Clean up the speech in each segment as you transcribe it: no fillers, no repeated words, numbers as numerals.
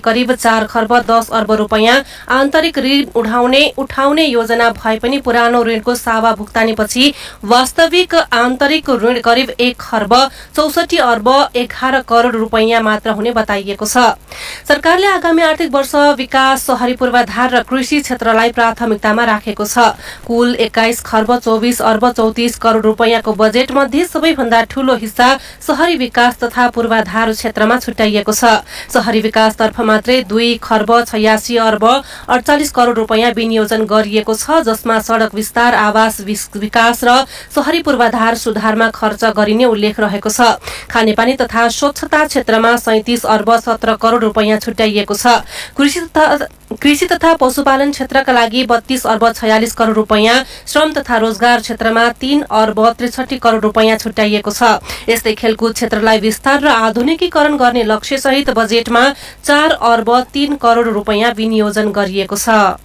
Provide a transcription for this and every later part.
करिब 4 खर्ब 10 अर्ब रुपैयाँ आन्तरिक ऋण उठाउने योजना भए पनि पुरानो ऋणको सावा भुक्तानीपछि वास्तविक आन्तरिक ऋण करिब 1 खर्ब 64 अर्ब 11 करोड़ रुपैयाँ मात्र हुने बताइएको छ। सरकारले आगामी आर्थिक वर्ष विकास, शहरी पूर्वाधार र कृषि क्षेत्रलाई प्राथमिकतामा राखेको छ। कुल 21 खर्ब 24 अर्ब 34 करोड़ रुपैयाँको बजेट मध्ये सबैभन्दा ठूलो हिस्सा शहरी विकास तथा पूर्वाधार क्षेत्रमा छुट्याइएको छ। शहरी विकासतर्फ मात्रै 2 खर्ब 86 अर्ब 48 करोड़ रुपैयाँ विनियोजन गरिएको छ, जसमा सड़क विस्तार, आवास विकास र शहरी पूर्वाधार सुधारमा खर्च गरिने उल्लेख रहेको छ। खानेपानी तथा स्वच्छता क्षेत्रमा 37 अर्ब 17 करोड़ रुपैयाँ छुट्याइएको छ। कृषि तथा पशुपालन क्षेत्रका लागि 32 अर्ब 46 करोड़ रुपैयाँ, श्रम तथा रोजगार क्षेत्रमा 3 अर्ब 63 करोड़ रुपैयाँ छुट्याइएको छ। यस्तै खेलकुद क्षेत्रलाई विस्तार र आधुनिकीकरण गर्ने लक्ष्यसहित बजेटमा 4 अर्ब 3 करोड़ रुपैयाँ विनियोजन गरिएको छ।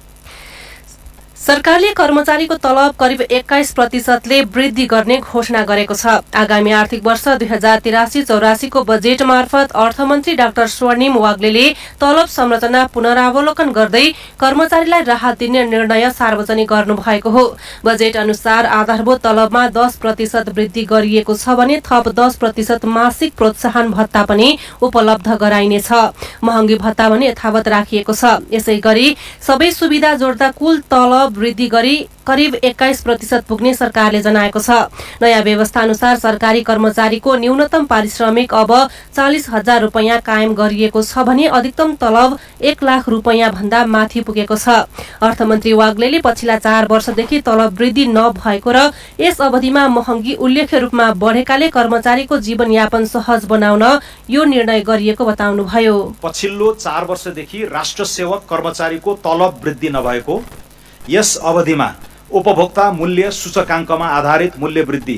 सरकारले कर्मचारीको तलब करिब 21% वृद्धि गर्ने घोषणा गरेको छ। आगामी आर्थिक वर्ष 2083-84 को बजेट मार्फत अर्थमन्त्री डाक्टर स्वर्णिम वाग्लेले तलब संरचना पुनरावलोकन गर्दै कर्मचारीलाई राहत दिने निर्णय सार्वजनिक गर्नुभएको हो। बजेट अनुसार आधारभूत तलबमा 10% वृद्धि गरिएको छ भने थप 10% मासिक प्रोत्साहन भत्ता पनि उपलब्ध गराइनेछ। महँगी भत्ता भने यथावत राखिएको छ। यसैगरी सबै सुविधा जोड्दा कुल तलब वृद्धि गरी करिब 21% पुग्ने सरकारले जनाएको छ। नयाँ व्यवस्था अनुसार सरकारी कर्मचारीको न्यूनतम पारिश्रमिक अब 40,000 रुपैयाँ कायम गरिएको छ भने अधिकतम तलब 1 लाख रुपैयाँ भन्दा माथि पुगेको छ। अर्थमन्त्री वाग्लेले पछिल्ला 4 वर्षदेखि तलब वृद्धि नभएको र यस अवधिमा महँगी उल्लेख्य रूपमा बढेकाले कर्मचारीको जीवनयापन सहज बनाउन यो निर्णय गरिएको बताउनुभयो। पछिल्लो 4 वर्षदेखि राष्ट्र सेवक कर्मचारीको तलब वृद्धि नभएको, यस अवधिमा उपभोक्ता मूल्य सूचकाङ्कमा आधारित मूल्य वृद्धि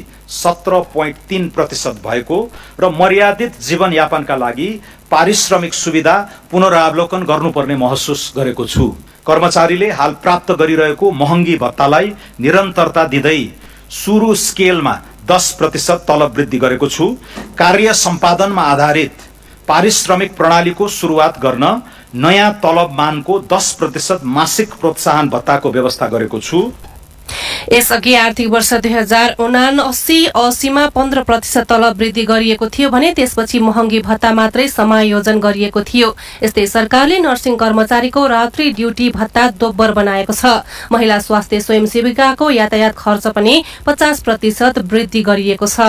17.3% भएको र मर्यादित जीवनयापनका लागि पारिश्रमिक सुविधा पुनरावलोकन गर्नुपर्ने महसुस गरेको छु। कर्मचारीले हाल प्राप्त गरिरहेको महँगी भत्तालाई निरन्तरता दिँदै सुरु स्केलमा 10% तलब वृद्धि गरेको छु। कार्य सम्पादनमा आधारित पारिश्रमिक प्रणालीको सुरुवात गर्न नयाँ तलब मानको 10% मासिक प्रोत्साहन भत्ताको व्यवस्था गरेको छु। यसअघि आर्थिक वर्ष 2079-80 मा 15% तलब वृद्धि गरिएको थियो भने त्यसपछि महँगी भत्ता मात्रै समायोजन गरिएको थियो। यस्तै सरकारले नर्सिङ कर्मचारीको रात्रि ड्युटी भत्ता दोब्बर बनाएको छ। महिला स्वास्थ्य स्वयंसेविकाको यातायात खर्च पनि 50% वृद्धि गरिएको छ।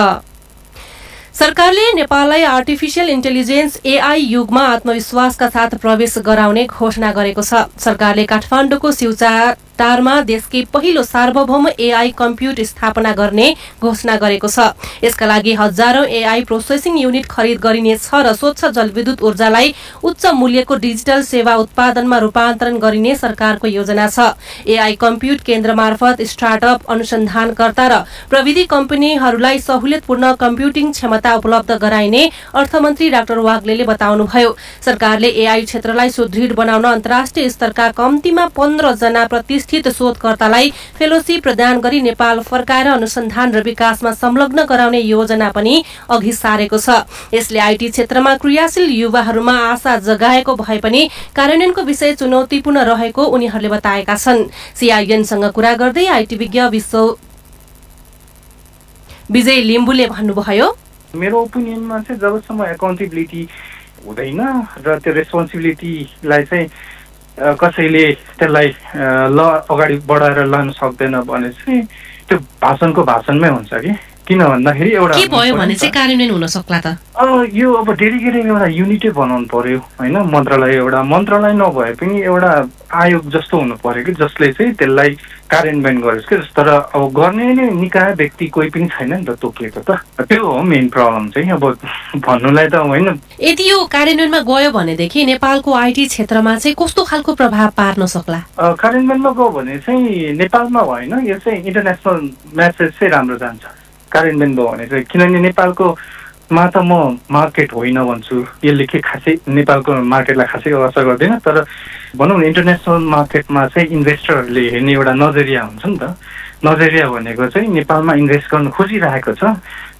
सरकारले नेपाललाई आर्टिफिशियल इन्टेलिजेन्स AI युगमा आत्मविश्वासका साथ प्रवेश गराउने घोषणा गरेको छ। सरकारले काठमाडौँको सिउचाटारमा देशकै पहिलो सार्वभौम AI कम्प्युट स्थापना गर्ने घोषणा गरेको छ। यसका लागि हजारौं AI प्रोसेसिङ युनिट खरिद गरिनेछ र स्वच्छ जलविद्युत ऊर्जालाई उच्च मूल्यको डिजिटल सेवा उत्पादनमा रूपान्तरण गरिने सरकारको योजना छ। AI कम्प्युट केन्द्र मार्फत स्टार्टअप, अनुसन्धानकर्ता र प्रविधि कम्पनीहरूलाई सहुलियतपूर्ण कम्प्युटिङ क्षमता उपलब्ध गराइने अर्थमन्त्री डाक्टर वाग्लेले बताउनुभयो। सरकारले AI क्षेत्रलाई सुदृढ बनाउन अन्तर्राष्ट्रिय स्तरका कम्तीमा 15 जना प्रतिष्ठित शोधकर्तालाई फेलोशिप प्रदान गरी नेपाल फर्काएर अनुसन्धान र विकासमा संलग्न गराउने योजना पनि अघि सारेको छ। यसले IT क्षेत्रमा क्रियाशील युवाहरूमा आशा जगाएको भए पनि कार्यान्वयनको विषय चुनौतीपूर्ण रहेको उनीहरूले बताएका छन्। CIN-सँग कुरा गर्दै IT विज्ञ विजय लिम्बुले भन्नुभयो, मेरो ओपिनियनमा चाहिँ जबसम्म एकाउन्टेबिलिटी हुँदैन र त्यो रेस्पोन्सिबिलिटीलाई चाहिँ कसैले त्यसलाई ल अगाडि बढाएर लान सक्दैन भने चाहिँ त्यो भाषणको भाषणमै हुन्छ किन भन्दाखेरि एउटा के भयो भने चाहिँ कार्यान्वयन हुन सक्ला त यो अब डेडिकेटेड एउटा युनिटै बनाउनु पर्यो हैन। मन्त्रालय नभए पनि एउटा आयोग जस्तो हुनु पर्यो कि जसले चाहिँ त्यसलाई कार्यान्वयन गरोस् कि। तर अब गर्ने नै निकाय व्यक्ति कोही पनि छैन नि त तोकिएको त। त्यो हो मेन प्रब्लम चाहिँ। अब भन्नुलाई त होइन। यदि यो कार्यान्वयनमा गयो भनेदेखि नेपालको IT क्षेत्रमा चाहिँ कस्तो खालको प्रभाव पार्न सक्ला? कार्यान्वयनमा गयो भने चाहिँ नेपालमा होइन, यो चाहिँ इन्टरनेसनल मेसेज चाहिँ राम्रो जान्छ कार्यान्वयन भयो भने चाहिँ। किनभने नेपालको मा त म मार्केट होइन भन्छु, यसले के खासै नेपालको मार्केटलाई खासै असर गर्दैन। तर भनौँ न इन्टरनेसनल मार्केटमा चाहिँ इन्भेस्टरहरूले हेर्ने एउटा नजरिया हुन्छ नि त। नजरिया भनेको चाहिँ नेपालमा इन्भेस्ट गर्न खोजिरहेको छ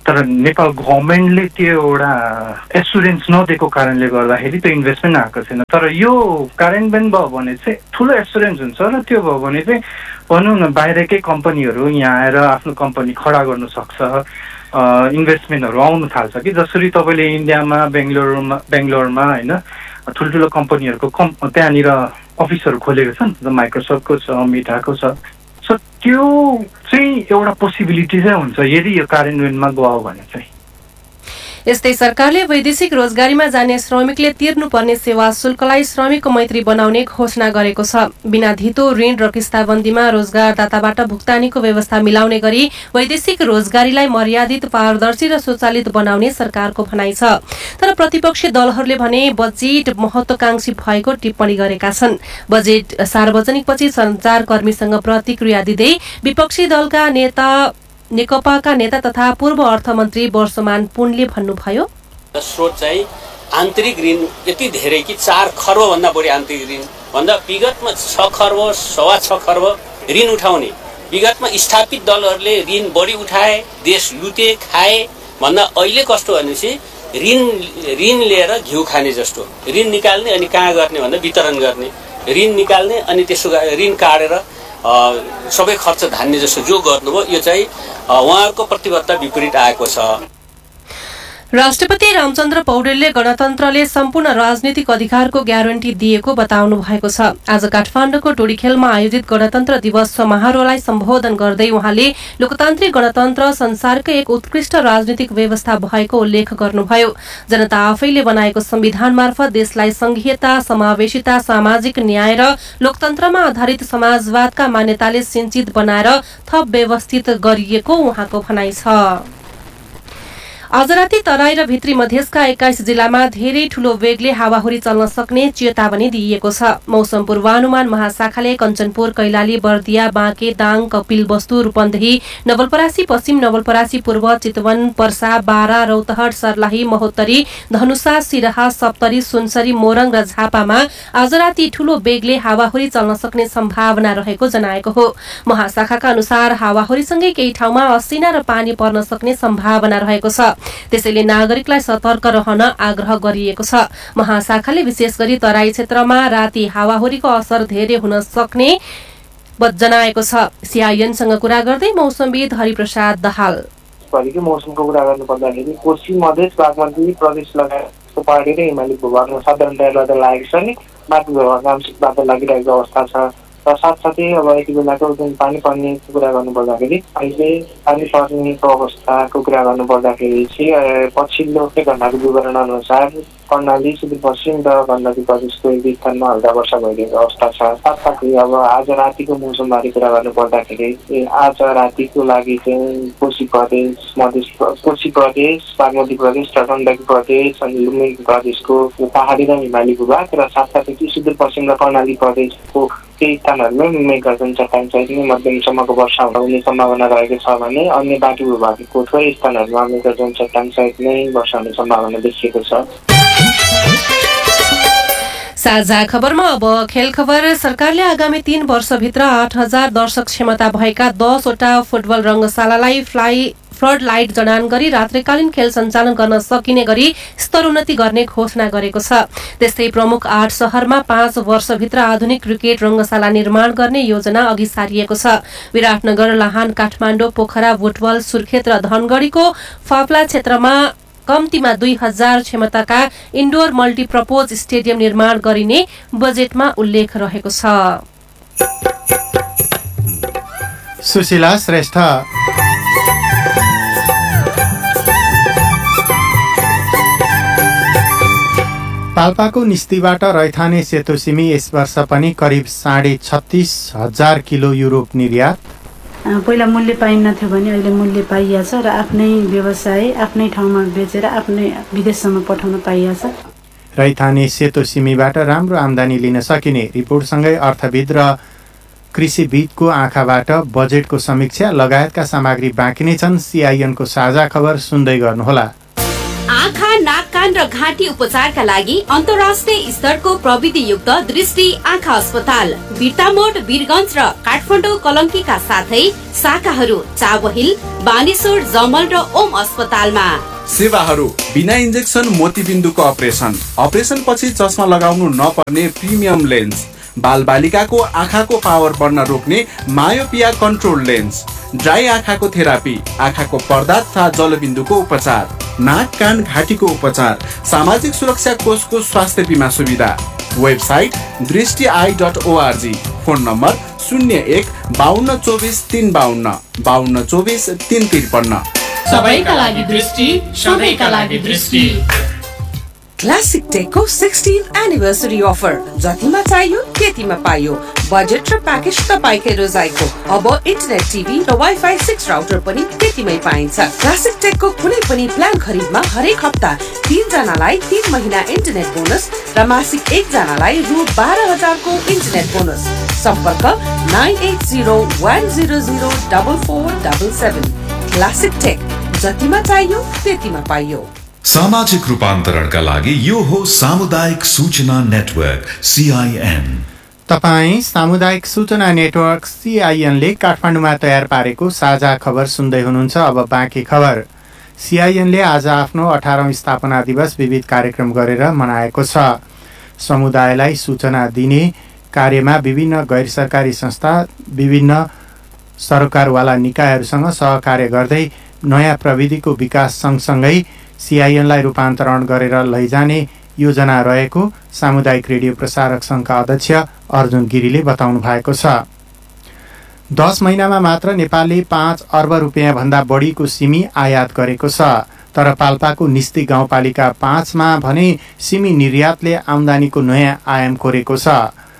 तर नेपाल गभर्मेन्टले त्यो एउटा एसुरेन्स नदिएको कारणले गर्दाखेरि त्यो इन्भेस्टमेन्ट आएको छैन। तर यो कार्यान्वयन भयो भने चाहिँ ठुलो एसुरेन्स हुन्छ र त्यो भयो भने चाहिँ भनौँ न बाहिरकै कम्पनीहरू यहाँ आएर आफ्नो कम्पनी खडा गर्नु सक्छ, इन्भेस्टमेन्टहरू आउनु थाल्छ कि जसरी तपाईँले इन्डियामा बेङ्गलोरमा होइन ठुल्ठुलो कम्पनीहरूको त्यहाँनिर अफिसहरू खोलेको छन्, माइक्रोसफ्टको छ, मेटाको छ। सो त्यो चाहिँ एउटा पोसिबिलिटी चाहिँ हुन्छ यदि यो कार्यान्वयनमा गयो भने चाहिँ। यस्तै सरकारले वैदेशिक रोजगारीमा जाने श्रमिकले तिर्नुपर्ने सेवा शुल्कलाई श्रमिकको मैत्री बनाउने घोषणा गरेको छ। बिना धितो ऋण र किस्ताबन्दीमा रोजगारदाताबाट भुक्तानीको व्यवस्था मिलाउने गरी वैदेशिक रोजगारीलाई मर्यादित, पारदर्शी र स्वचालित बनाउने सरकारको भनाइ छ। तर प्रतिपक्षी दलहरूले भने बजेट महत्वाकांक्षी भएको टिप्पणी गरेका छन्। बजेट सार्वजनिकपछि सञ्चारकर्मीसँग प्रतिक्रिया दिँदै विपक्षी दलका नेकपाका नेता तथा पूर्व अर्थमन्त्री वर्षमान पुनले भन्नुभयो, स्रोत चाहिँ आन्तरिक ऋण यति धेरै कि 4 खर्बभन्दा बढी आन्तरिक ऋण भन्दा विगतमा 6 खर्ब 6.25 खर्ब ऋण उठाउने, विगतमा स्थापित दलहरूले ऋण बढी उठाए, देश लुटे खाए भन्दा अहिले कस्तो भनेपछि ऋण लिएर घिउ खाने जस्तो, ऋण निकाल्ने अनि कहाँ गर्ने भन्दा वितरण गर्ने, ऋण निकाल्ने अनि त्यसो ऋण काटेर सबै खर्च धान्ने जस्तो जो गर्नुभयो यो चाहिँ उहाँहरूको प्रतिबद्धता विपरीत आएको छ। राष्ट्रपति रामचन्द्र पौडेलले गणतन्त्रले सम्पूर्ण राजनीतिक अधिकारको ग्यारेन्टी दिएको बताउनु भएको छ। आज काठमाडौँको टोडीखेलमा आयोजित गणतन्त्र दिवस समारोहलाई सम्बोधन गर्दै उहाँले लोकतान्त्रिक गणतन्त्र संसारकै एक उत्कृष्ट राजनीतिक व्यवस्था भएको उल्लेख गर्नुभयो। जनता आफैले बनाएको संविधान मार्फत देशलाई संघीयता, समावेशिता, सामाजिक न्याय र लोकतन्त्रमा आधारित समाजवादका मान्यताले सिंचित बनाएर थप व्यवस्थित गरिएको उहाँको भनाइ छ। आज राति तराई र भित्री मधेसका 21 जिल्लामा धेरै ठूलो वेगले हावाहुरी चल्न सक्ने चेतावनी दिइएको छ। मौसम पूर्वानुमान महाशाखाले कञ्चनपुर, कैलाली, बर्दिया, बाँके, दाङ, कपिलवस्तु, रूपन्देही, नवलपरासी पश्चिम, नवलपरासी पूर्व, चितवन, पर्सा, बारा, रौतहट, सर्लाही, महोत्तरी, धनुषा, सिराहा, सप्तरी, सुनसरी, मोरङ र झापामा आज राति ठूलो वेगले हावाहुरी चल्न सक्ने सम्भावना रहेको जनाएको हो। महाशाखाका अनुसार हावाहुरीसँगै केही ठाउँमा असिना र पानी पर्न सक्ने सम्भावना रहेको छ। त्यसैले नागरिकलाई सतर्क रहन आग्रह गरिएको छ। महाशाखाले विशेष गरी तराई क्षेत्रमा राति हावाहुरीको असर धेरै हुन सक्ने जनाएको छ। सीआईएनसँग कुरा गर्दै मौसमविद हरिप्रसाद दाहाल, मौसमको कुरा गर्नुपर्दाखेरि कोशी, मधेस, बागमती प्रदेश लगायत पहाडी र हिमाली भूभागमा साधारणतया बादल लागेको छ नि, बाटो भूभागमा आंशिक बादल लागिरहेको अवस्था छ। र साथसाथै अब यति बेलाको जुन पानी पर्ने कुरा गर्नुपर्दाखेरि अहिले पानी पर्नेको अवस्थाको कुरा गर्नुपर्दाखेरि चाहिँ पछिल्लो घण्टाको विवरण अनुसार कर्णाली, सुदूरपश्चिम र गण्डकी प्रदेशको एक स्थानमा हल्का वर्षा भइरहेको अवस्था छ। साथसाथै अब आज रातिको मौसमबारे कुरा गर्नुपर्दाखेरि आज रातिको लागि चाहिँ कोशी प्रदेश, बागमती प्रदेश र गण्डकी प्रदेश अनि लुम्बिनी प्रदेशको पहाडी र हिमाली भूभाग र साथसाथै सुदूरपश्चिम र कर्णाली प्रदेशको केही स्थानहरूमा मेघगर्जन चट्टान सहित नै मध्यमसम्मको वर्षा हुने सम्भावना रहेको छ भने अन्य बाँकी भूभागको थोरै स्थानहरूमा मेघगर्जन चट्टान सहित नै वर्षा हुने सम्भावना देखिएको छ। साझा खबरमा अब खेल खबर। सरकारले आगामी 3 वर्षभित्र 8000 दर्शक क्षमता भएका 10 वटा फुटबल रंगशालालाई फ्लड लाइट जडान गरी रात्रिकालीन खेल सञ्चालन गर्न सकिने गरी स्तरोन्नति गर्ने घोषणा गरेको छ। त्यस्तै प्रमुख 8 शहरमा 5 वर्षभित्र आधुनिक क्रिकेट रंगशाला निर्माण गर्ने योजना अघि सारिएको छ। विराटनगर, लाहान, काठमाडौँ, पोखरा, बुटवल, सुर्खेत र धनगढ़ीको फाप्ला क्षेत्रमा कम्तीमा 2000 क्षमताका इन्डोर मल्टिपर्पज स्टेडियम निर्माण गरिने बजेटमा उल्लेख रहेको छ। सुशीला श्रेष्ठ। पाल्पाको निस्तीबाट रैथाने सेतो सिमी यस वर्ष पनि करिब 36,500 किलो युरोप निर्यात। पहिला मूल्य पाइन्थ्यो भने अहिले मूल्य पाइएको छ र आफ्नै व्यवसाय आफ्नै ठाउँमा बेचेर आफ्नै विदेशसम्म पठाउन पाइएको छ। रैथाने सेतो सिमीबाट राम्रो आम्दानी लिन सकिने रिपोर्टसँगै अर्थविद र कृषिविदको आँखाबाट बजेटको समीक्षा लगायतका सामग्री बाँकी नै छन्। सीआईएनको साझा खबर सुन्दै गर्नुहोला। आँखा, नाक, कान कान र घाँटी उपचारका लागि अन्तर्राष्ट्रिय स्तरको प्रविधियुक्त दृष्टि आँखा अस्पताल बिर्तामोड, वीरगञ्ज र काठमाडौँ कलङ्कीका साथै शाखाहरू चाबहिल, बानेश्वर, जमल र ओम अस्पतालमा। सेवाहरू बिना इन्जेक्सन मोतीबिन्दुको अपरेसन पछि चस्मा लगाउनु नपर्ने प्रिमियम लेन्स, बालबालिकाको आँखाको पावर बढ्न रोक्ने मायोपिया कन्ट्रोल लेन्स, ड्राई आँखाको थेरापी, आँखाको पर्दा तथा जलबिन्दुको उपचार, नाक कान घाँटीको उपचार, सामाजिक सुरक्षा कोषको स्वास्थ्य बिमा सुविधा। Website दृष्टि.org, phone number 01 52 24 352 52 24 353। सबैका लागि दृष्टि, सबैका लागि दृष्टि। क्लासिक टेकको 16th एनिभर्सरी अफर, जतिमा चाहियो त्यतिमा पाइयो। बजेट र प्याकेज तपाईकै रोजाइको। अब इन्टरनेट टिभी र वाइफाई 6 राउटर पनि त्यतिमै पाइन्छ। क्लासिक टेकको कुनै पनि प्लान खरिदमा हरेक हप्ता 3 जनालाई 3 महिना इन्टरनेट बोनस र मासिक 1 जनालाई रु 12,000 को इन्टरनेट बोनस। सम्पर्क 9801004477। क्लासिक टेक, जतिमा चाहियो त्यतिमा पाइयो। सामाजिक रूपान्तरणका लागि यो हो सामुदायिक सूचना नेटवर्क CIN। तपाई सामुदायिक सूचना नेटवर्क CIN ले काठमाडौँमा तयार पारेको साझा खबर सुन्दै हुनुहुन्छ। अब बाँकी खबर। CIN ले आज आफ्नो 18औं स्थापना दिवस विविध कार्यक्रम गरेर मनाएको छ। समुदायलाई सूचना दिने कार्यमा विभिन्न गैर सरकारी संस्था, विभिन्न सरकारवाला निकायहरूसँग सहकार्य गर्दै नयाँ प्रविधिको विकास सँगसँगै CIN-लाई रूपान्तरण गरेर लैजाने योजना रहेको सामुदायिक रेडियो प्रसारक सङ्घका अध्यक्ष अर्जुन गिरीले बताउनु भएको छ। 10 महिनामा मात्र नेपालले 5 अर्ब रुपियाँ भन्दा बढीको सिमी आयात गरेको छ। तर पाल्पाको निस्ती गाउँपालिका 5 मा भने सिमी निर्यातले आम्दानीको नयाँ आयाम कोरेको छ।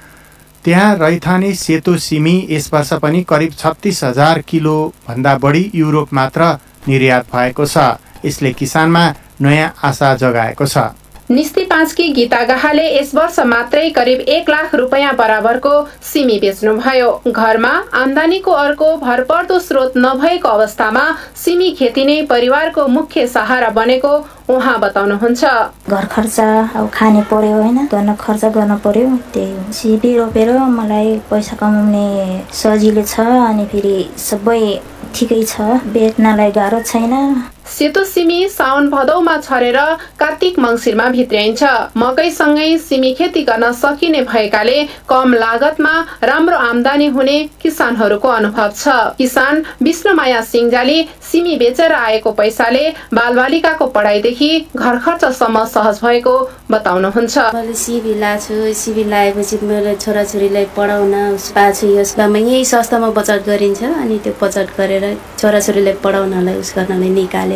त्यहाँ रैथाने सेतो सिमी यस वर्ष पनि करिब 36,000 किलो भन्दा बढी युरोप मात्र निर्यात भएको छ। यसले किसानमा नयाँ आशा जगाएको छ। निस्ती 5 की गीता गाहाले यस वर्ष मात्रै करिब 1 लाख रुपैयाँ बराबरको सिमी बेच्नुभयो। घरमा आम्दानीको अर्को भरपर्दो स्रोत नभएको अवस्थामा सिमी खेती नै परिवारको मुख्य सहारा बनेको उहाँ बताउनुहुन्छ। घर खर्च अब खाने पर्यो हैन, गर्न खर्च गर्न पर्यो। त्यही सिमी रोपेर मलाई पैसा कमाउने सजिलो छ अनि फेरि सबै ठिकै छ, बेच्नलाई गाह्रो छैन। सेतो सिमी साउन भदौमा छरेर कार्तिक मङ्सिरमा भित्र्याइन्छ। मकैसँगै सिमी खेती गर्न सकिने भएकाले कम लागतमा राम्रो आम्दानी हुने किसानहरूको अनुभव छ। किसान विष्णुमाया सिंहजाली सिमी बेचेर आएको पैसाले बालबालिकाको पढाइदेखि घर खर्चसम्म सहज भएको बताउनुहुन्छ। मैले सिमी लाछु, सिमी लाएपछि मेरो छोराछोरीलाई पढाउन पाछु। यसमा यही संस्थामा बचत गरिन्छ अनि त्यो बचत गरेर छोराछोरीलाई पढाउनलाई उस गर्नलाई निकाले।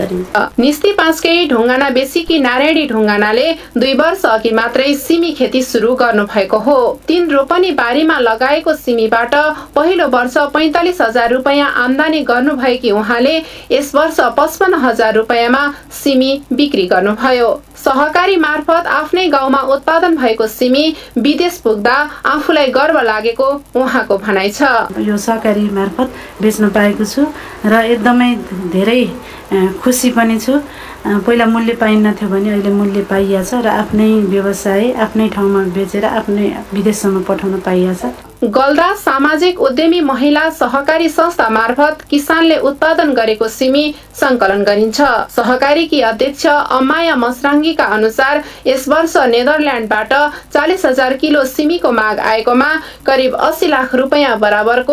निस्ती 5 कै ढुङ्गाना बेसीकी नारायणी ढुङ्गानाले 2 वर्ष अघि मात्रै सिमी खेती सुरु गर्नु भएको हो। 3 रोपनी बारीमा लगाएको सिमीबाट पहिलो वर्ष 45,000 रुपैयाँ आम्दानी गर्नुभएकी उहाँले यस वर्ष 55,000 रुपैयाँमा सिमी बिक्री गर्नुभयो। सहकारी मार्फत आफ्नै गाउँमा उत्पादन भएको सिमी विदेश पुग्दा आफूलाई गर्व लागेको उहाँको भनाइ छ। यो सहकारी मार्फत बेच्न पाएको छु र एकदमै धेरै खुसी पनि छु। पहिला मूल्य पाइन्थ्यो भने अहिले मूल्य पाइया छ र आफ्नै व्यवसाय आफ्नै ठाउँमा बेचेर आफ्नै विदेशसम्म पठाउन पाइया छ। गल्दा सामाजिक उद्यमी महिला सहकारी संस्था मार्फत किसानले उत्पादन गरेको सिमी संकलन गरिन्छ। सहकारीकी अध्यक्ष अम्माया मसराङ्गीका अनुसार यस वर्ष नेदरल्यान्डबाट 40,000 किलो सिमीको माग आएकोमा करिब 80 लाख रुपैयाँ बराबरको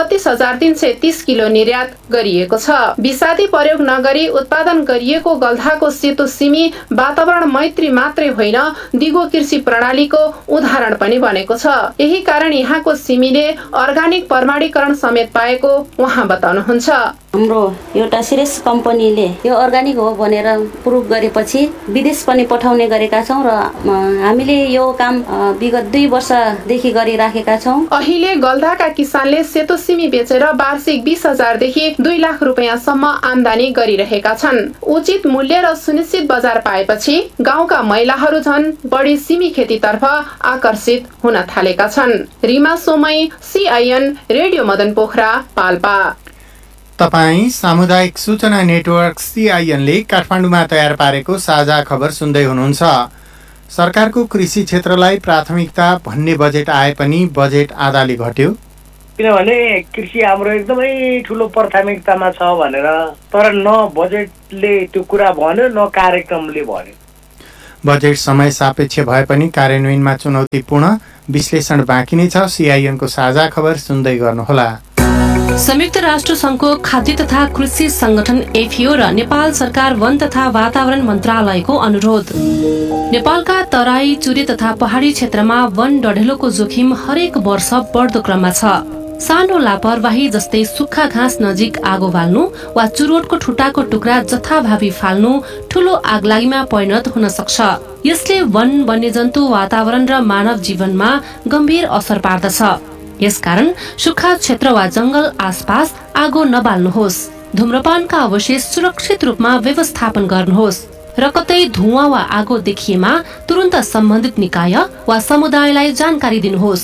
36,330 किलो निर्यात गरिएको छ। विषादी प्रयोग नगरी उत्पादन गरिएको गल्धाको सेतो सिमी वातावरण मैत्री मात्रै होइन, दिगो कृषि प्रणालीको उदाहरण पनि बनेको छ। यही कारण यहाँको सिमीले अर्गानिक प्रमाणीकरण समेत पाएको उहाँ बताउनुहुन्छ। हाम्रो एउटा सिरियस कम्पनीले यो अर्गानिक हो भनेर प्रुभ गरेपछि विदेश पनि पठाउने गरेका छौं र हामीले यो काम विगत 2 वर्षदेखि गरिराखेका छौं। अहिले गल्धाका किसानले सेतो सिमी बेचेर वार्षिक 20,000 देखि 2 लाख रुपैयाँसम्म आम्दानी गरिरहेका छन्। उचित मूल्य र सुनिश्चित बजार पाएपछि गाउँका महिलाहरू झन् बढी सिमी खेतीतर्फ आकर्षित हुन थालेका छन्। Rima सोमई, CIN radio Madan Pokhara, Palpa. तपाईँ सामुदायिक सूचना नेटवर्क CIN-ले काठमाडौँमा तयार पारेको साझा खबर सुन्दै हुनुहुन्छ। सरकारको कृषि क्षेत्रलाई प्राथमिकता भन्ने बजेट आए पनि बजेट आधाले घट्यो। किनभने कृषि हाम्रो एकदमै ठुलो प्राथमिकतामा छ भनेर, तर न बजेटले त्यो कुरा भन्यो न कार्यक्रमले भन्यो। बजेट समय सापेक्ष भए पनि कार्यान्वयनमा चुनौतीपूर्ण, विश्लेषण बाँकी नै छ। CIN-को साझा खबर सुन्दै गर्नुहोला। संयुक्त राष्ट्र संघको खाद्य तथा कृषि संगठन FAO र नेपाल सरकार वन तथा वातावरण मन्त्रालयको अनुरोध। नेपालका तराई, चुरे तथा पहाडी क्षेत्रमा वन डढेलोको जोखिम हरेक वर्ष बढ्दो क्रममा छ। सानो लापरवाही जस्तै सुक्खा घाँस नजिक आगो बाल्नु वा चुरोटको ठुटाको टुक्रा जथाभावी फाल्नु ठूलो आगलागीमा परिणत हुन सक्छ। यसले वन, वन्यजन्तु, वातावरण र मानव जीवनमा गम्भीर असर पार्दछ। यसकारण सुक्खा क्षेत्र वा जंगल आसपास आगो नबाल्नुहोस्। धूम्रपानका अवशेष सुरक्षित रूपमा व्यवस्थापन गर्नुहोस् र कतै धुवाँ वा आगो देखिएमा तुरन्त सम्बन्धित निकाय वा समुदायलाई जानकारी दिनुहोस्।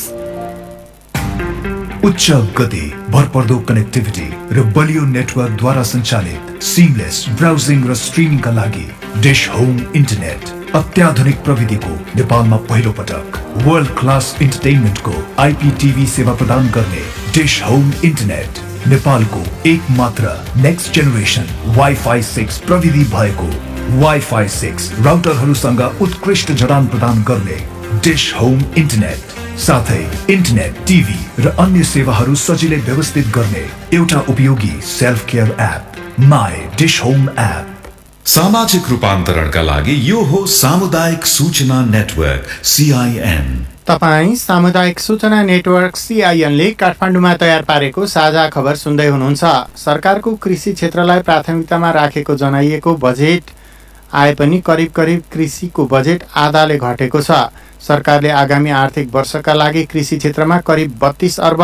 उच्च गति, भरपर्दो कनेक्टिभिटी र बलियो नेटवर्कद्वारा सञ्चालित सिमलेस ब्राउजिङ र स्ट्रिमिङका लागि डिश होम इन्टरनेट अत्याधुनिक प्रविधिको नेपालमा पहिलो पटक वर्ल्ड क्लास इन्टरटेनमेन्टको IPTV सेवा प्रदान गर्ने डिश होम इन्टरनेट नेपालको एकमात्र नेक्स्ट जेनेरेसन Wi-Fi 6 प्रविधि भएको Wi-Fi 6 राउटरहरूसँग उत्कृष्ट जडान प्रदान गर्ने डिश होम इन्टरनेट, साथै इन्टरनेट, टिभी र अन्य सेवाहरू सजिलै व्यवस्थित गर्ने एउटा उपयोगी self care app my dish home app. सामाजिक रूपान्तरणका लागि यो हो सामुदायिक सूचना नेटवर्क CIN। तपाईँ सामुदायिक सूचना नेटवर्क CIN-ले काठमाडौँमा तयार पारेको साझा खबर सुन्दै हुनुहुन्छ। सरकारको कृषि क्षेत्रलाई प्राथमिकतामा राखेको जनाइएको बजेट आए पनि करिब करिब कृषिको बजेट आधाले घटेको छ। सरकारले आगामी आर्थिक वर्षका लागि कृषि क्षेत्रमा करिब 32 अर्ब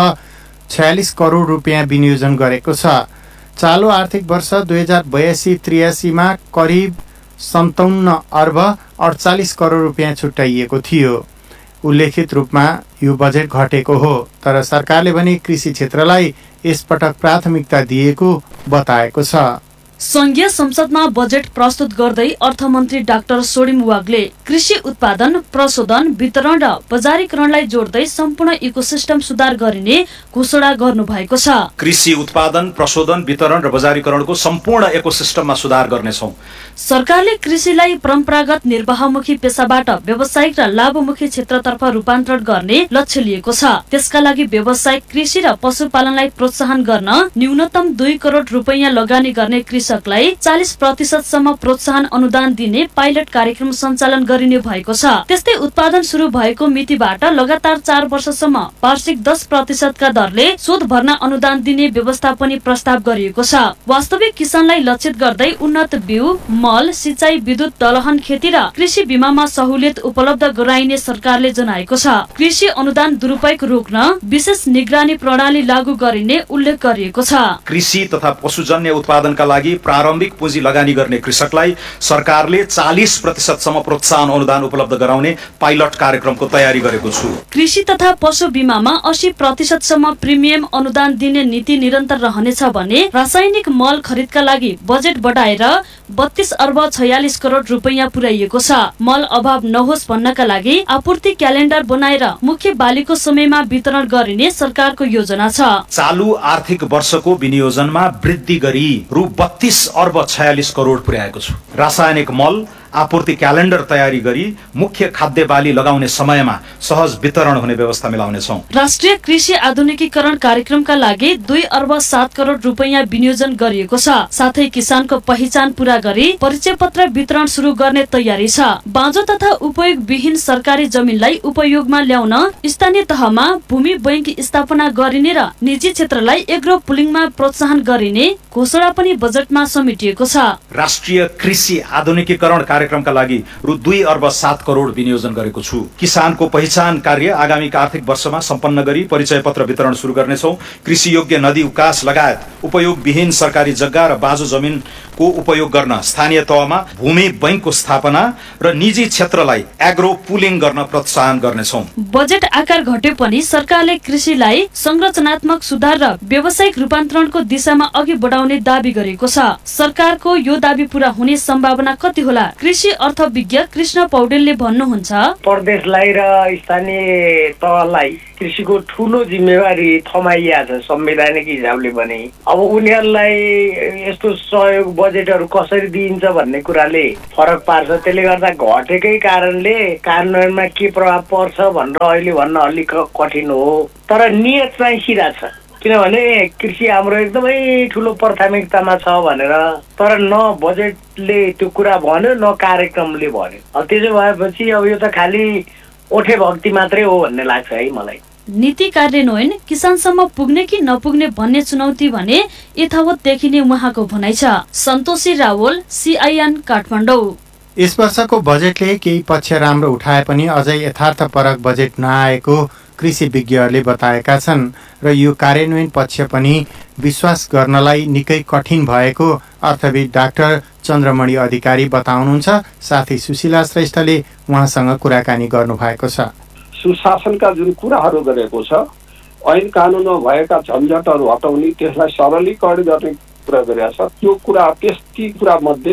46 करोड रुपियाँ विनियोजन गरेको छ। चालु आर्थिक वर्ष 2082-83 मा करिब 57 अर्ब 48 करोड रुपियाँ छुट्याइएको थियो। उल्लेखित रूपमा यो बजेट घटेको हो, तर सरकारले भने कृषि क्षेत्रलाई यसपटक प्राथमिकता दिएको बताएको छ। संघीय संसदमा बजेट प्रस्तुत गर्दै अर्थमन्त्री डाक्टर सोडिम वागले कृषि उत्पादन, प्रशोधन, वितरण र बजारीकरणलाई जोड्दै सम्पूर्ण इकोसिस्टम सुधार गरिने घोषणा गर्नु भएको छ। कृषि उत्पादन, प्रशोधन, वितरण र बजारीकरणको सम्पूर्ण इकोसिस्टममा सुधार गर्नेछौँ। सरकारले कृषिलाई परम्परागत निर्वाहमुखी पेसाबाट व्यावसायिक र लाभमुखी क्षेत्रतर्फ रूपान्तरण गर्ने लक्ष्य लिएको छ। त्यसका लागि व्यावसायिक कृषि र पशुपालनलाई प्रोत्साहन गर्न न्यूनतम 2 करोड रुपैयाँ लगानी गर्ने कृषकलाई 40% सम्म प्रोत्साहन अनुदान दिने पाइलट कार्यक्रम सञ्चालन गरिने भएको छ। त्यस्तै उत्पादन सुरु भएको मितिबाट लगातार 4 वर्षसम्म वार्षिक 10% का दरले शोध भर्ना अनुदान दिने व्यवस्था पनि प्रस्ताव गरिएको छ। वास्तविक किसानलाई लक्षित गर्दै उन्नत बिउ, मल, सिंचाई, विद्युत, दलहन खेती र कृषि बीमामा सहुलियत उपलब्ध गराइने सरकारले जनाएको छ। कृषि अनुदान दुरुपयोग रोक्न विशेष निगरानी प्रणाली लागू गरिने उल्लेख गरिएको छ। कृषि तथा पशुजन्य उत्पादनका लागि प्रारम्भिक पुँजी लगानी गर्ने कृषकलाई सरकारले 40% सम्म प्रोत्साहन अनुदान उपलब्ध गराउने पाइलट कार्यक्रमको तयारी गरेको छु। कृषि तथा पशु बीमामा 80% सम्म प्रिमियम अनुदान दिने नीति निरन्तर रहनेछ भने रासायनिक मल खरिदका लागि बजेट बढाएर 32 अर्ब 46 करोड रुपैयाँ पुर्याइएको छ। मल अभाव नहोस् भन्नका लागि आपूर्ति क्यालेन्डर बनाएर मुख्य बालीको समयमा वितरण गरिने सरकारको योजना छ। चालु आर्थिक वर्षको विनियोजनमा वृद्धि गरी रु 32 अर्ब 46 करोड पुर्याएको छु। रासायनिक मल आपूर्ति क्यालेन्डर तयारी गरी मुख्य खाद्य बाली लगाउने समयमा सहज वितरण हुने व्यवस्था मिलाउनेछौँ। राष्ट्रिय कृषि आधुनिकीकरण कार्यक्रमका लागि 2 अर्ब 7 करोड रुपैयाँ विनियोजन गरिएको छ। साथै किसानको पहिचान पूरा गरी परिचय पत्र वितरण सुरु गर्ने तयारी छ। बाँझो तथा उपयोग विहीन सरकारी जमिनलाई उपयोगमा ल्याउन स्थानीय तहमा भूमि बैंक स्थापना गरिने र निजी क्षेत्रलाई एग्रो पुलिङमा प्रोत्साहन गरिने घोषणा पनि बजेटमा समेटिएको छ। राष्ट्रिय कृषि आधुनिकीकरण कार्यक्रमका लागि रु 2 अर्ब 7 करोड विनियोजन गरेको छु। किसानको पहिचान कार्य आगामी आर्थिक वर्षमा सम्पन्न गरी परिचय पत्र वितरण सुरु गर्नेछौँ। कृषि योग्य नदी उकास लगायत उपयोग विहीन सरकारी जग्गा र बाँझो जमिनको को उपयोग गर्न स्थानीय तहमा भूमि बैंकको स्थापना र निजी क्षेत्रलाई एग्रो पुलिङ गर्न प्रोत्साहन गर्नेछौँ। बजेट आकार घटे पनि सरकारले कृषिलाई संरचनात्मक सुधार र व्यावसायिक रूपान्तरणको दिशामा अघि बढाउने दाबी गरेको छ। सरकारको यो दाबी पूरा हुने सम्भावना कति होला? कृषि अर्थविज्ञ कृष्ण पौडेलले भन्नुहुन्छ, प्रदेशलाई र स्थानीय तहलाई कृषिको ठूलो जिम्मेवारी थमाइएको छ संवैधानिक हिसाबले पनि। अब उनीहरूलाई यस्तो सहयोग बजेटहरू कसरी दिइन्छ भन्ने कुराले फरक पार्छ। त्यसले गर्दा घटेकै कारणले कार्यान्वयनमा के प्रभाव पर्छ भनेर अहिले भन्न अलिक कठिन हो। तर नियत चाहिँ सिधा छ, किनभने कृषि हाम्रो एकदमै ठुलो प्राथमिकतामा छ भनेर, तर न बजेटले त्यो कुरा भन्यो न कार्यक्रमले भन्यो। अब त्यसो भएपछि अब यो त खालि ओठे भक्ति मात्रै हो भन्ने लाग्छ है मलाई। नीति कार्यान्वयन किसानसम्म पुग्ने कि नपुग्ने भन्ने चुनौती भने यथावत देखिने उहाँको भनाइ छ। सन्तोषी रावल, CIN काठमाडौँ। यस वर्षको बजेटले केही पक्ष राम्रो उठाए पनि अझै यथार्थपरक बजेट नआएको कृषि विज्ञहरूले बताएका छन् र यो कार्यान्वयन पक्ष पनि विश्वास गर्नलाई निकै कठिन भएको अर्थविद डाक्टर चन्द्रमणि अधिकारी बताउनुहुन्छ। साथै सुशीला श्रेष्ठले उहाँसँग कुराकानी गर्नुभएको छ। सुशासनका जुन कुराहरू गरेको छ, ऐन कानुनमा भएका झन्झटहरू हटाउने, त्यसलाई सरलीकरण गर्ने कुरा गरेको छ, त्यो कुरा ती कुरा मध्ये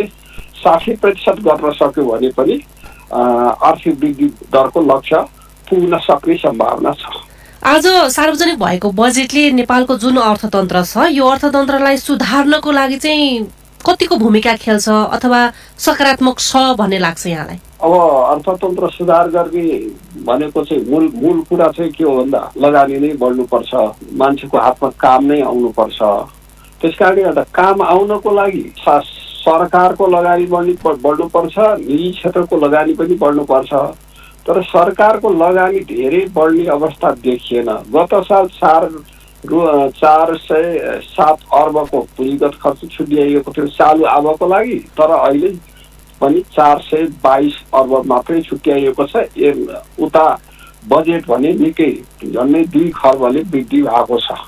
60% गर्न सक्यो भने पनि आर्थिक वृद्धि दरको लक्ष्य पुग्न सक्ने सम्भावना छ। आज सार्वजनिक भएको बजेटले नेपालको जुन अर्थतन्त्र छ यो अर्थतन्त्रलाई सुधार्नको लागि चाहिँ कतिको भूमिका खेल्छ अथवा सकारात्मक छ भन्ने लाग्छ यहाँलाई? अब अर्थतन्त्र सुधार गर्ने भनेको चाहिँ मूल कुरा चाहिँ के हो भन्दा लगानी नै बढ्नुपर्छ, मान्छेको हातमा काम नै आउनुपर्छ। त्यसकारणले गर्दा काम आउनको लागि सरकारको लगानी बढ्नुपर्छ, निजी क्षेत्रको लगानी पनि बढ्नुपर्छ। तर सरकारको लगानी धेरै बढ्ने अवस्था देखिएन। गत साल 407 अर्बको पुँजीगत खर्च छुट्याइएको थियो चालु आवको लागि, तर अहिले पनि 422 अर्ब मात्रै छुट्याइएको छ। उता बजेट भने निकै झन्डै 2 खर्बले वृद्धि भएको छ।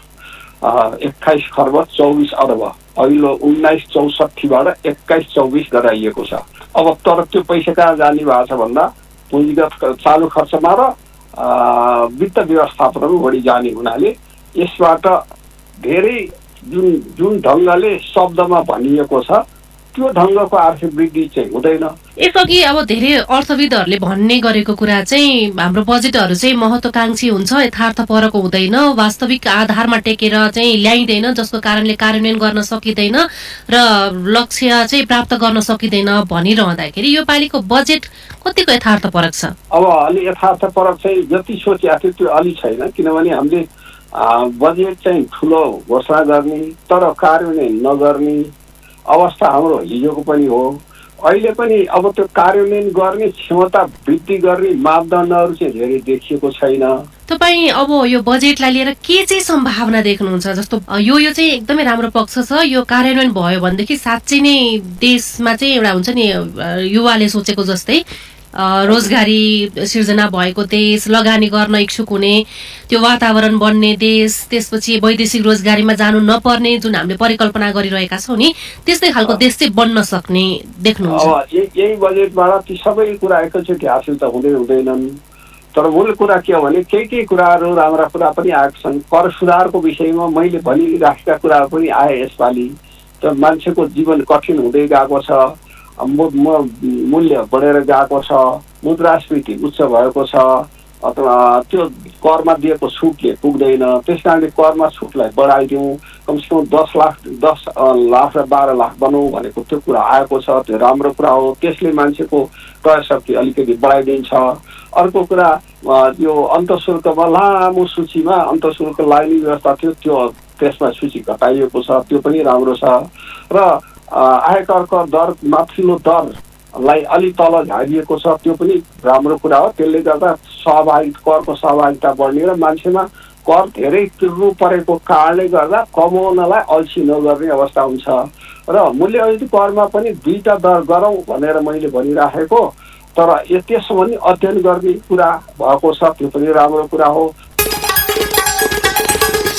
21 खर्ब 24 अर्ब अहिले 1964बाट 21-24 गराइएको छ। अब तर त्यो पैसा कहाँ जाने भएको छ भन्दा पुँजीगत चालु खर्चमा र वित्त व्यवस्थापनमा बढी जाने हुनाले यसबाट धेरै जुन ढङ्गले शब्दमा भनिएको छ त्यो ढङ्गको आर्थिक वृद्धि चाहिँ हुँदैन। यसअघि अब धेरै अर्थविदहरूले भन्ने गरेको कुरा चाहिँ हाम्रो बजेटहरू चाहिँ महत्त्वकांक्षी हुन्छ, यथार्थपरक हुँदैन, वास्तविक आधारमा टेकेर चाहिँ ल्याइँदैन, जसको कारणले कार्यान्वयन गर्न सकिँदैन र लक्ष्य चाहिँ प्राप्त गर्न सकिँदैन भनिरहँदाखेरि यो पालिको बजेट कतिको यथार्थपरक छ? अब अलि यथार्थपरक चाहिँ जति सोचेको थियो त्यो अलि छैन, किनभने हामीले बजेट चाहिँ ठुलो घोषणा गर्ने तर कार्यान्वयन नगर्ने अवस्था हाम्रो हिजोको पनि हो। अहिले पनि अब त्यो कार्यान्वयन गर्ने क्षमता वृद्धि गर्ने मापदण्डहरू चाहिँ धेरै देखिएको छैन। तपाईँ अब यो बजेटलाई लिएर के चाहिँ सम्भावना देख्नुहुन्छ? जस्तो यो चाहिँ एकदमै राम्रो पक्ष छ, यो कार्यान्वयन भयो भनेदेखि साँच्चै नै देशमा चाहिँ एउटा हुन्छ नि युवाले सोचेको जस्तै रोजगारी सिर्जना भएको देश, लगानी गर्न इच्छुक हुने त्यो वातावरण बन्ने देश, त्यसपछि वैदेशिक रोजगारीमा जानु नपर्ने जुन हामीले परिकल्पना गरिरहेका छौँ नि त्यस्तै खालको देश चाहिँ बन्न सक्ने देख्नुहुन्छ? अब यही बजेटबाट ती सबै कुरा एकैचोटि हासिल त हुँदैनन्। तर मूल कुरा के हो भने केही कुराहरू राम्रा कुरा पनि आएका छन्। कर सुधारको विषयमा मैले भनिराखेका कुराहरू पनि आए यसपालि। त मान्छेको जीवन कठिन हुँदै गएको छ, मूल्य बढेर गएको छ, मुद्रास्फीति उच्च भएको छ, अथवा त्यो करमा दिएको छुटले पुग्दैन। त्यस कारणले करमा छुटलाई बढाइदिउँ, कमसेकम 10 लाख र 12 लाख बनाऊ भनेको त्यो कुरा आएको छ, त्यो राम्रो कुरा हो। त्यसले मान्छेको क्रय शक्ति अलिकति बढाइदिन्छ। अर्को कुरा यो अन्तःशुल्कमा लामो सूचीमा अन्तःशुल्क लाग्ने व्यवस्था थियो, त्यो त्यसमा सूची घटाइएको छ, त्यो पनि राम्रो छ। र आयकर दर माथिल्लो दरलाई अलि तल झारिएको छ, त्यो पनि राम्रो कुरा हो। त्यसले गर्दा करको सहभागिता बढ्ने र मान्छेमा कर धेरै तिर्नु परेको कारणले गर्दा कमाउनलाई अल्छी नगर्ने अवस्था हुन्छ। र मूल्यवर्धित करमा पनि 2टा दर गरौँ भनेर मैले भनिराखेको, तर त्यसमा पनि अध्ययन गर्ने कुरा भएको छ, त्यो पनि राम्रो कुरा हो।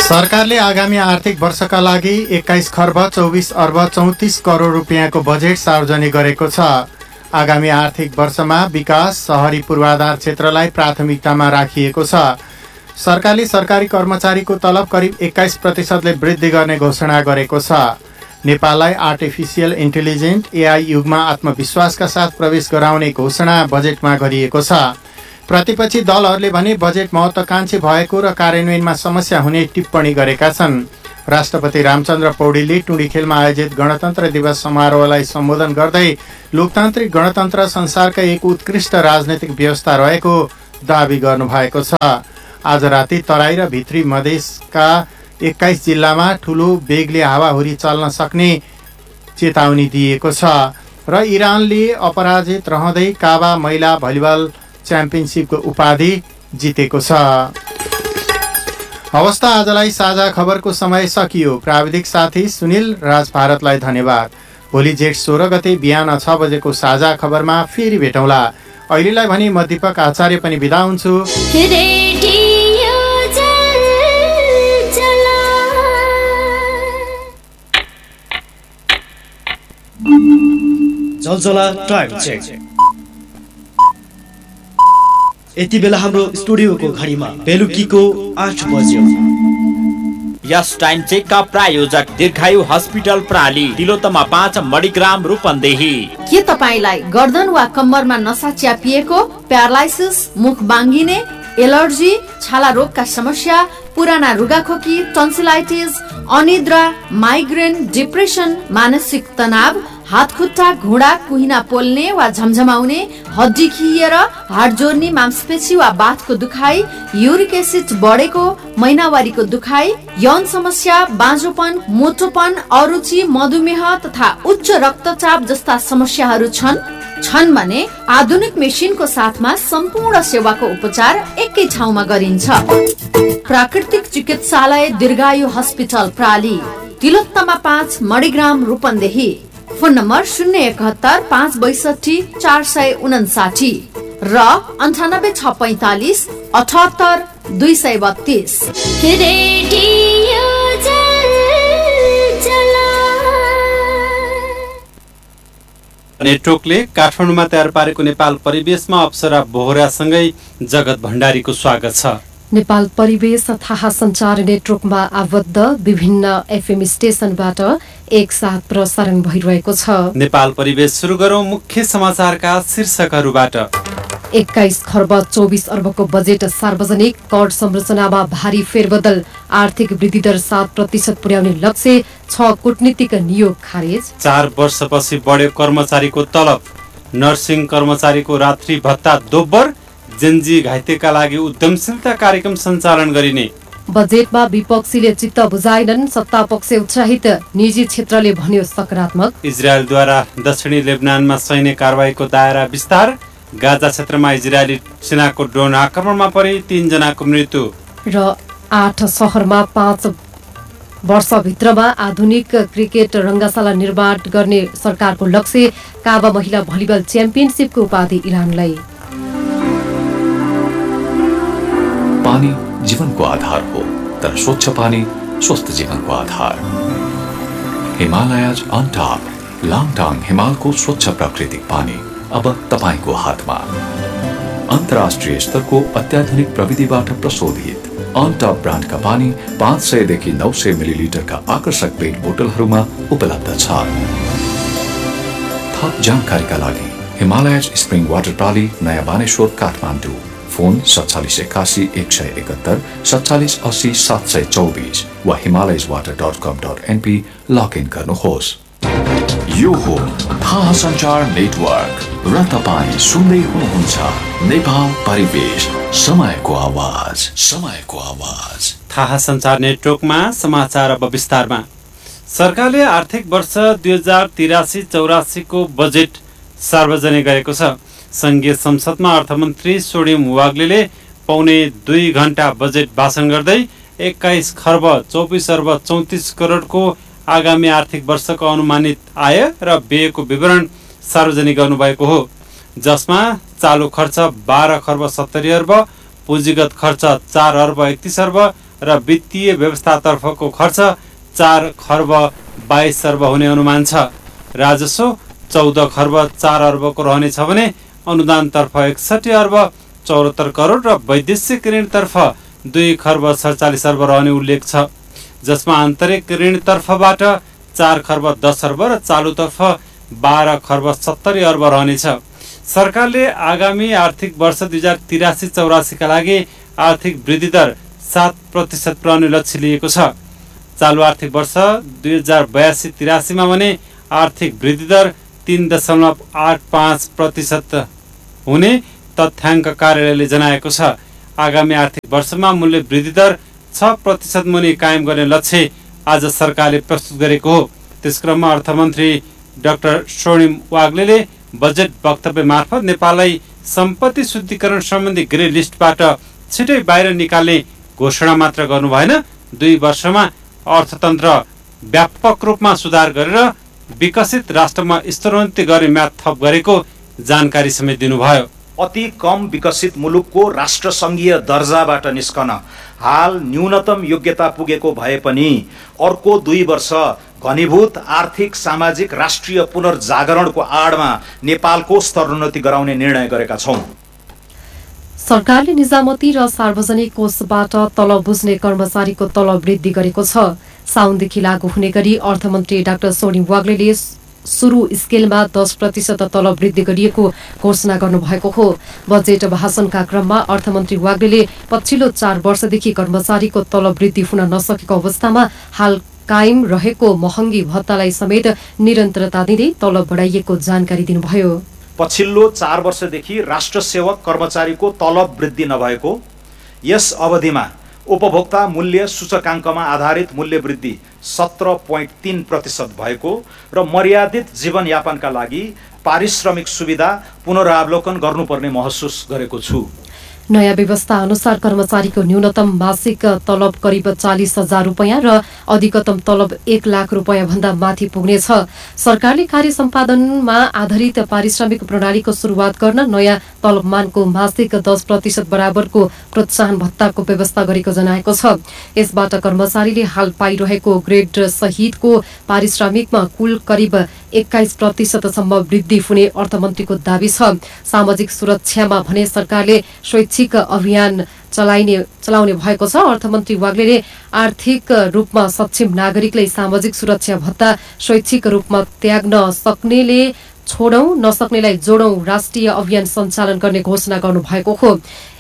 सरकारले आगामी आर्थिक वर्षका लागि 21 खर्ब 24 अर्ब 34 करोड रुपियाँको बजेट सार्वजनिक गरेको छ। आगामी आर्थिक वर्षमा विकास शहरी पूर्वाधार क्षेत्रलाई प्राथमिकतामा राखिएको छ। सरकारले सरकारी कर्मचारीको तलब करिब 21% वृद्धि गर्ने घोषणा गरेको छ। नेपाललाई आर्टिफिसियल इन्टेलिजेन्ट AI युगमा आत्मविश्वासका साथ प्रवेश गराउने घोषणा बजेटमा गरिएको छ। प्रतिपक्षी दलहरूले भने बजेट महत्त्वाकांक्षी भएको र कार्यान्वयनमा समस्या हुने टिप्पणी गरेका छन्। राष्ट्रपति रामचन्द्र पौडेलले टुँडीखेलमा आयोजित गणतन्त्र दिवस समारोहलाई सम्बोधन गर्दै लोकतान्त्रिक गणतन्त्र संसारका एक उत्कृष्ट राजनैतिक व्यवस्था रहेको दावी गर्नुभएको छ। आज राति तराई र भित्री मधेसका 21 जिल्लामा ठूलो वेगले हावाहुरी चल्न सक्ने चेतावनी दिएको छ र इरानले अपराजित रहँदै काबा महिला भलिबल च्याम्पियनसिपको उपाधि जितेको छ। अवस्था आजलाई साझा खबरको समय सकियो। प्राविधिक साथी सुनिल राज भारतलाई धन्यवाद। भोलि जेठ 16 गते बिहान 6 बजेको साझा खबरमा फेरि भेटौँला। अहिलेलाई भने म दीपक आचार्य पनि बिदा हुन्छु। जलजला टाइम चेक। यति बेला हाम्रो स्टुडियोको घडीमा बेलुकीको 8 बज्यो। यस टाइम चेकका प्रायोजक दीर्घायु हस्पिटल प्राली, तिलोत्तमा 5 मणिग्राम रूपन्देही। के तपाईलाई गर्दन वा कम्मरमा नसा च्यापिएको, प्यारालाइसिस, मुख बाङ्गिने, एलर्जी, छाला रोगका समस्या, पुराना रुगाखोकी, टन्सिलाइटिस, अनिद्रा, माइग्रेन, डिप्रेसन, मानसिक तनाव, हात खुट्टा घुँडा कुहिना पोल्ने वा झमझमाउने, हड्डी खिएर हाड जोड्ने, मांसपेशी वा बाथको दुखाइ, युरिक एसिड बढेको, महिनावारीको दुखाइ, यौन समस्या, बाँझोपन, मोटोपन, अरुचि, मधुमेह तथा उच्च रक्तचाप जस्ता समस्याहरू छन् भने आधुनिक मेसिनको साथमा सम्पूर्ण सेवाको उपचार एकै ठाउँमा गरिन्छ। प्राकृतिक चिकित्सालय दीर्घायु hospital प्राली, Tilottama 5 Manigram Rupandehi. Phone number 071 562 459 र 98 645 78 232। नेटवर्कले काठमाडौँमा तयार पारेको नेपाल परिवेशमा अप्सरा बोहरासँगै जगत भण्डारीको स्वागत छ। नेपाल परिवेश थाहा सञ्चार नेटवर्कमा आबद्ध विभिन्न FM स्टेशनबाट एकसाथ प्रसारण भइरहेको छ। नेपाल परिवेश सुरु गरौं मुख्य समाचारका शीर्षकहरूबाट। 21 खर्ब 24 अर्बको बजेट सार्वजनिक, कर संरचनामा भारी फेरबदल, आर्थिक वृद्धि दर 7% पुर्याउने लक्ष्य, 6 कूटनीतिक नियोग खारेज। 4 वर्षपछि बढ्यो कर्मचारीको तलब, नर्सिङ कर्मचारीको रात्रि भत्ता दोब्बर, जेन्जी घाइतेका लागि उद्यमशीलता कार्यक्रम सञ्चालन गरिने। बजेटमा विपक्षीले चित्त बुझाएनन्, सत्ता पक्ष उत्साहित, निजी क्षेत्रले भन्यो सकारात्मक। इजरायलद्वारा दक्षिणी लेबनानमा सैन्य कारबाहीको दायरा विस्तार, गाजा क्षेत्रमा इजरायली सेनाको ड्रोन आक्रमणमा परि 3 जनाको मृत्यु र 8 शहरमा 5 वर्षभित्रमा आधुनिक क्रिकेट रङ्गशाला निर्माण गर्ने सरकारको लक्ष्य, काबा महिला भलिबल च्याम्पियनसिपको उपाधि इरानलाई। पानी जीवनको आधार हो, तर स्वच्छ पानी स्वस्थ जीवनको आधार। हिमालयज अन टप, लाङटाङ हिमालको स्वच्छ प्राकृतिक पानी अब तपाईको हातमा। अन्तर्राष्ट्रिय स्तरको अत्याधुनिक प्रविधिबाट प्रशोधित अन टप ब्रान्डका पानी 500 देखि 900 मिलिलिटरका आकर्षक पेट बोतलहरूमा उपलब्ध छ। थप जानकारीका लागि हिमालयज स्प्रिङ वाटर प्राली, नयाँ बानेश्वर, काठमाडौँ। फोन 4781 171 47 80 724 वा himalayaswater.com.np लगइन गर्नुहोस्। यो हो थाहा सञ्चार नेटवर्क र तपाईँ सुन्दै हुनुहुन्छ नेपाल परिवेश, समयको आवाज, समयको आवाज। थाहा सञ्चार नेटवर्कमा समाचार अब विस्तारमा। सरकारले आर्थिक वर्ष 2083-84 को बजेट सार्वजनिक गरेको छ। संघीय संसदमा अर्थमन्त्री सोडिम वाग्लेले पौने 2 घण्टा बजेट भाषण गर्दै 21 खर्ब 24 अर्ब 34 करोडको आगामी आर्थिक वर्षको अनुमानित आय र व्ययको विवरण सार्वजनिक गर्नुभएको हो, जसमा चालु खर्च 12 खर्ब 70 अर्ब, पुँजीगत खर्च 4 अर्ब 31 अर्ब, र वित्तीय व्यवस्थातर्फको खर्च 4 खर्ब 22 अर्ब हुने अनुमान छ। राजस्व 14 खर्ब 4 अर्बको रहनेछ भने अनुदानतर्फ 61 अर्ब 74 करोड र वैदेशिक ऋणतर्फ 2 खर्ब 47 अर्ब रहने उल्लेख छ, जसमा आन्तरिक ऋणतर्फबाट 4 खर्ब 10 अर्ब र चालुतर्फ 12 खर्ब 70 अर्ब रहनेछ। सरकारले आगामी आर्थिक वर्ष 2083-84 का लागि आर्थिक वृद्धि दर 7% रहने लक्ष्य लिएको छ। चालु आर्थिक वर्ष 2082-83 मा भने आर्थिक वृद्धि दर 3.85% हुने तथ्याङ्क कार्यालयले जनाएको छ। आगामी आर्थिक वर्षमा मूल्य वृद्धि दर 6% मुनि कायम गर्ने लक्ष्य आज सरकारले प्रस्तुत गरेको हो। त्यसक्रममा अर्थमन्त्री डाक्टर स्वर्णिम वाग्लेले बजेट वक्तव्य मार्फत नेपाललाई सम्पत्ति शुद्धिकरण सम्बन्धी ग्रे लिस्टबाट छिटै बाहिर निकाल्ने घोषणा मात्र गर्नु भएन, 2 वर्षमा अर्थतन्त्र व्यापक रूपमा सुधार गरेर विकसित राष्ट्रमा स्तरोन्नति गर्ने म्याद थप गरेको जानकारी समेत दिनुभयो। अति कम विकसित मुलुकको राष्ट्रसङ्घीय दर्जाबाट निस्कन हाल न्यूनतम योग्यता पुगेको भए पनि अर्को 2 वर्ष घनीभूत आर्थिक सामाजिक राष्ट्रिय पुनर्जागरणको आडमा नेपालको स्तरोन्नति गराउने निर्णय गरेका छौं। सरकारले निजामती र सार्वजनिक कोषबाट तलब बुझ्ने कर्मचारीको तलब वृद्धि गरेको छ। साउनदेखि लागू हुने गरी अर्थमन्त्री डाक्टर स्वर्णिम वाग्लेले सुरु स्केलमा 10% तलब वृद्धि गरिएको घोषणा गर्नुभएको हो। बजेट भाषणका क्रममा अर्थमन्त्री वाग्लेले पछिल्लो 4 वर्षदेखि कर्मचारीको तलब वृद्धि हुन नसकेको अवस्थामा हाल कायम रहेको महँगी भत्तालाई समेत निरन्तरता दिँदै तलब बढाइएको जानकारी दिनुभयो। पछिल्लो 4 वर्षदेखि राष्ट्र सेवक कर्मचारीको तलब वृद्धि नभएको, यस अवधिमा उपभोक्ता मूल्य सूचकाङ्कमा आधारित मूल्य वृद्धि 17.3% भएको र मर्यादित जीवनयापनका लागि पारिश्रमिक सुविधा पुनरावलोकन गर्नुपर्ने महसुस गरेको छु। नयाँ व्यवस्था अनुसार कर्मचारीको न्यूनतम मासिक तलब करिब 40,000 रुपैयाँ र अधिकतम तलब 1 लाख रुपैयाँ भन्दा माथि पुग्नेछ। सरकारले कार्य सम्पादनमा आधारित पारिश्रमिक प्रणालीको सुरुवात गर्न नयाँ तलबमानको मासिक 10% बराबरको प्रोत्साहन भत्ताको व्यवस्था गरेको जनाएको छ। यसबाट कर्मचारीले हाल पाइरहेको ग्रेड सहितको पारिश्रमिकमा कुल करिब 21% सम्म वृद्धि हुने अर्थमन्त्रीको दावी छ। सामाजिक सुरक्षामा भने सरकारले स्वैच्छिक अभियान चलाउने भएको छ। अर्थमन्त्री वाग्लेले आर्थिक रूपमा सक्षम नागरिकलाई सामाजिक सुरक्षा भत्ता स्वैच्छिक रूपमा त्याग्न सक्नेले छोडौं, नसक्नेलाई जोडौं राष्ट्रिय अभियान सञ्चालन गर्ने घोषणा गर्नुभएको हो।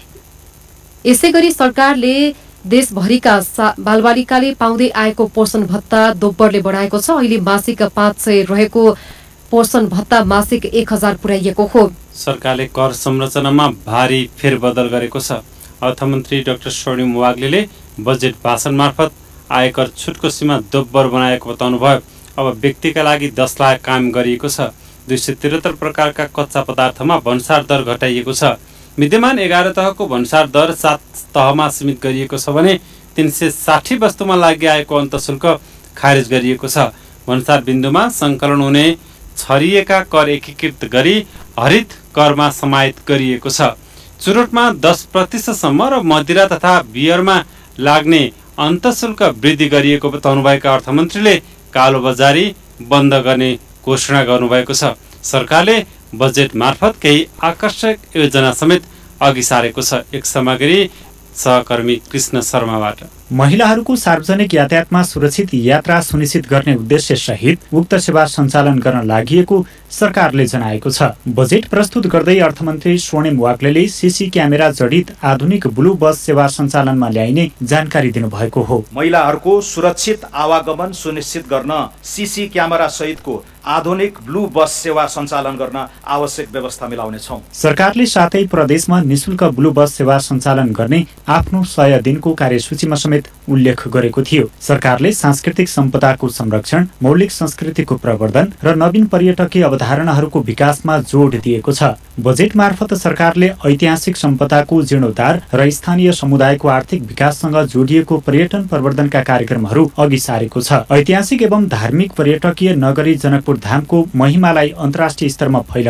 यसैगरी सरकारले देशभरिका बालबालिकाले पाउँदै आएको पोषण भत्ता दोब्बरले बढाएको छ। अहिले मासिक 500 रहेको पोषण भत्ता मासिक 1000 पुर्याइएको हो। सरकारले कर संरचनामा भारी फेरबदल गरेको छ। अर्थमन्त्री डाक्टर स्वर्णिम वाग्लेले बजेट भाषण मार्फत आयकर छुटको सीमा दोब्बर बनाएको बताउनुभयो। अब व्यक्तिका लागि 10 लाख कायम गरिएको छ। 273 प्रकारका कच्चा पदार्थमा भन्सार दर घटाइएको छ। विद्यमान 11 तहको भन्सार दर 7 तहमा सीमित गरिएको छ भने 360 वस्तुमा लागि आएको अन्तशुल्क खारेज गरिएको छ। भन्सार बिन्दुमा सङ्कलन हुने छरिएका कर एकीकृत गरी हरित करमा समाहित गरिएको छ। चुरोटमा 10% सम्म र मदिरा तथा बियरमा लाग्ने अन्तशुल्क वृद्धि गरिएको बताउनुभएका अर्थमन्त्रीले कालोबजारी बन्द गर्ने घोषणा गर्नुभएको छ। सरकारले बजेट मार्फत केही आकर्षक योजना समेत अघि सारेको छ। एक सामग्री सहकर्मी कृष्ण शर्माबाट। महिलाहरूको सार्वजनिक यातायातमा सुरक्षित यात्रा सुनिश्चित गर्ने उद्देश्य सहित उक्त सेवा सञ्चालन गर्न लागि सरकारले जनाएको छ। बजेट प्रस्तुत गर्दै अर्थमन्त्री स्वर्णिम वाग्लेले सीसी क्यामेरा जडित आधुनिक ब्लू बस सेवा सञ्चालनमा ल्याइने जानकारी दिनुभएको हो। महिलाहरूको सुरक्षित आवागमन सुनिश्चित गर्न सीसी क्यामेरा सहितको आधुनिक ब्लू बस सेवा सञ्चालन गर्न आवश्यक व्यवस्था मिलाउनेछौँ। सरकारले साथै प्रदेशमा निशुल्क ब्लू बस सेवा सञ्चालन गर्ने आफ्नो 100 दिनको कार्यसूचीमा समेत उल्लेख गरेको थियो। सरकारले सांस्कृतिक सम्पदाको संरक्षण, मौलिक संस्कृतिको प्रवर्धन र नवीन पर्यटकीय अवधारणाहरूको विकासमा जोड दिएको छ। बजेट मार्फत सरकारले ऐतिहासिक सम्पदाको जीर्णोद्धार र स्थानीय समुदायको आर्थिक विकाससँग जोडिएको पर्यटन प्रवर्धनका कार्यक्रमहरू अघि सारेको छ। ऐतिहासिक एवं धार्मिक पर्यटकीय नगरी जनकपुर धामको महिमालाई अन्तर्राष्ट्रिय स्तरमा फैलाउन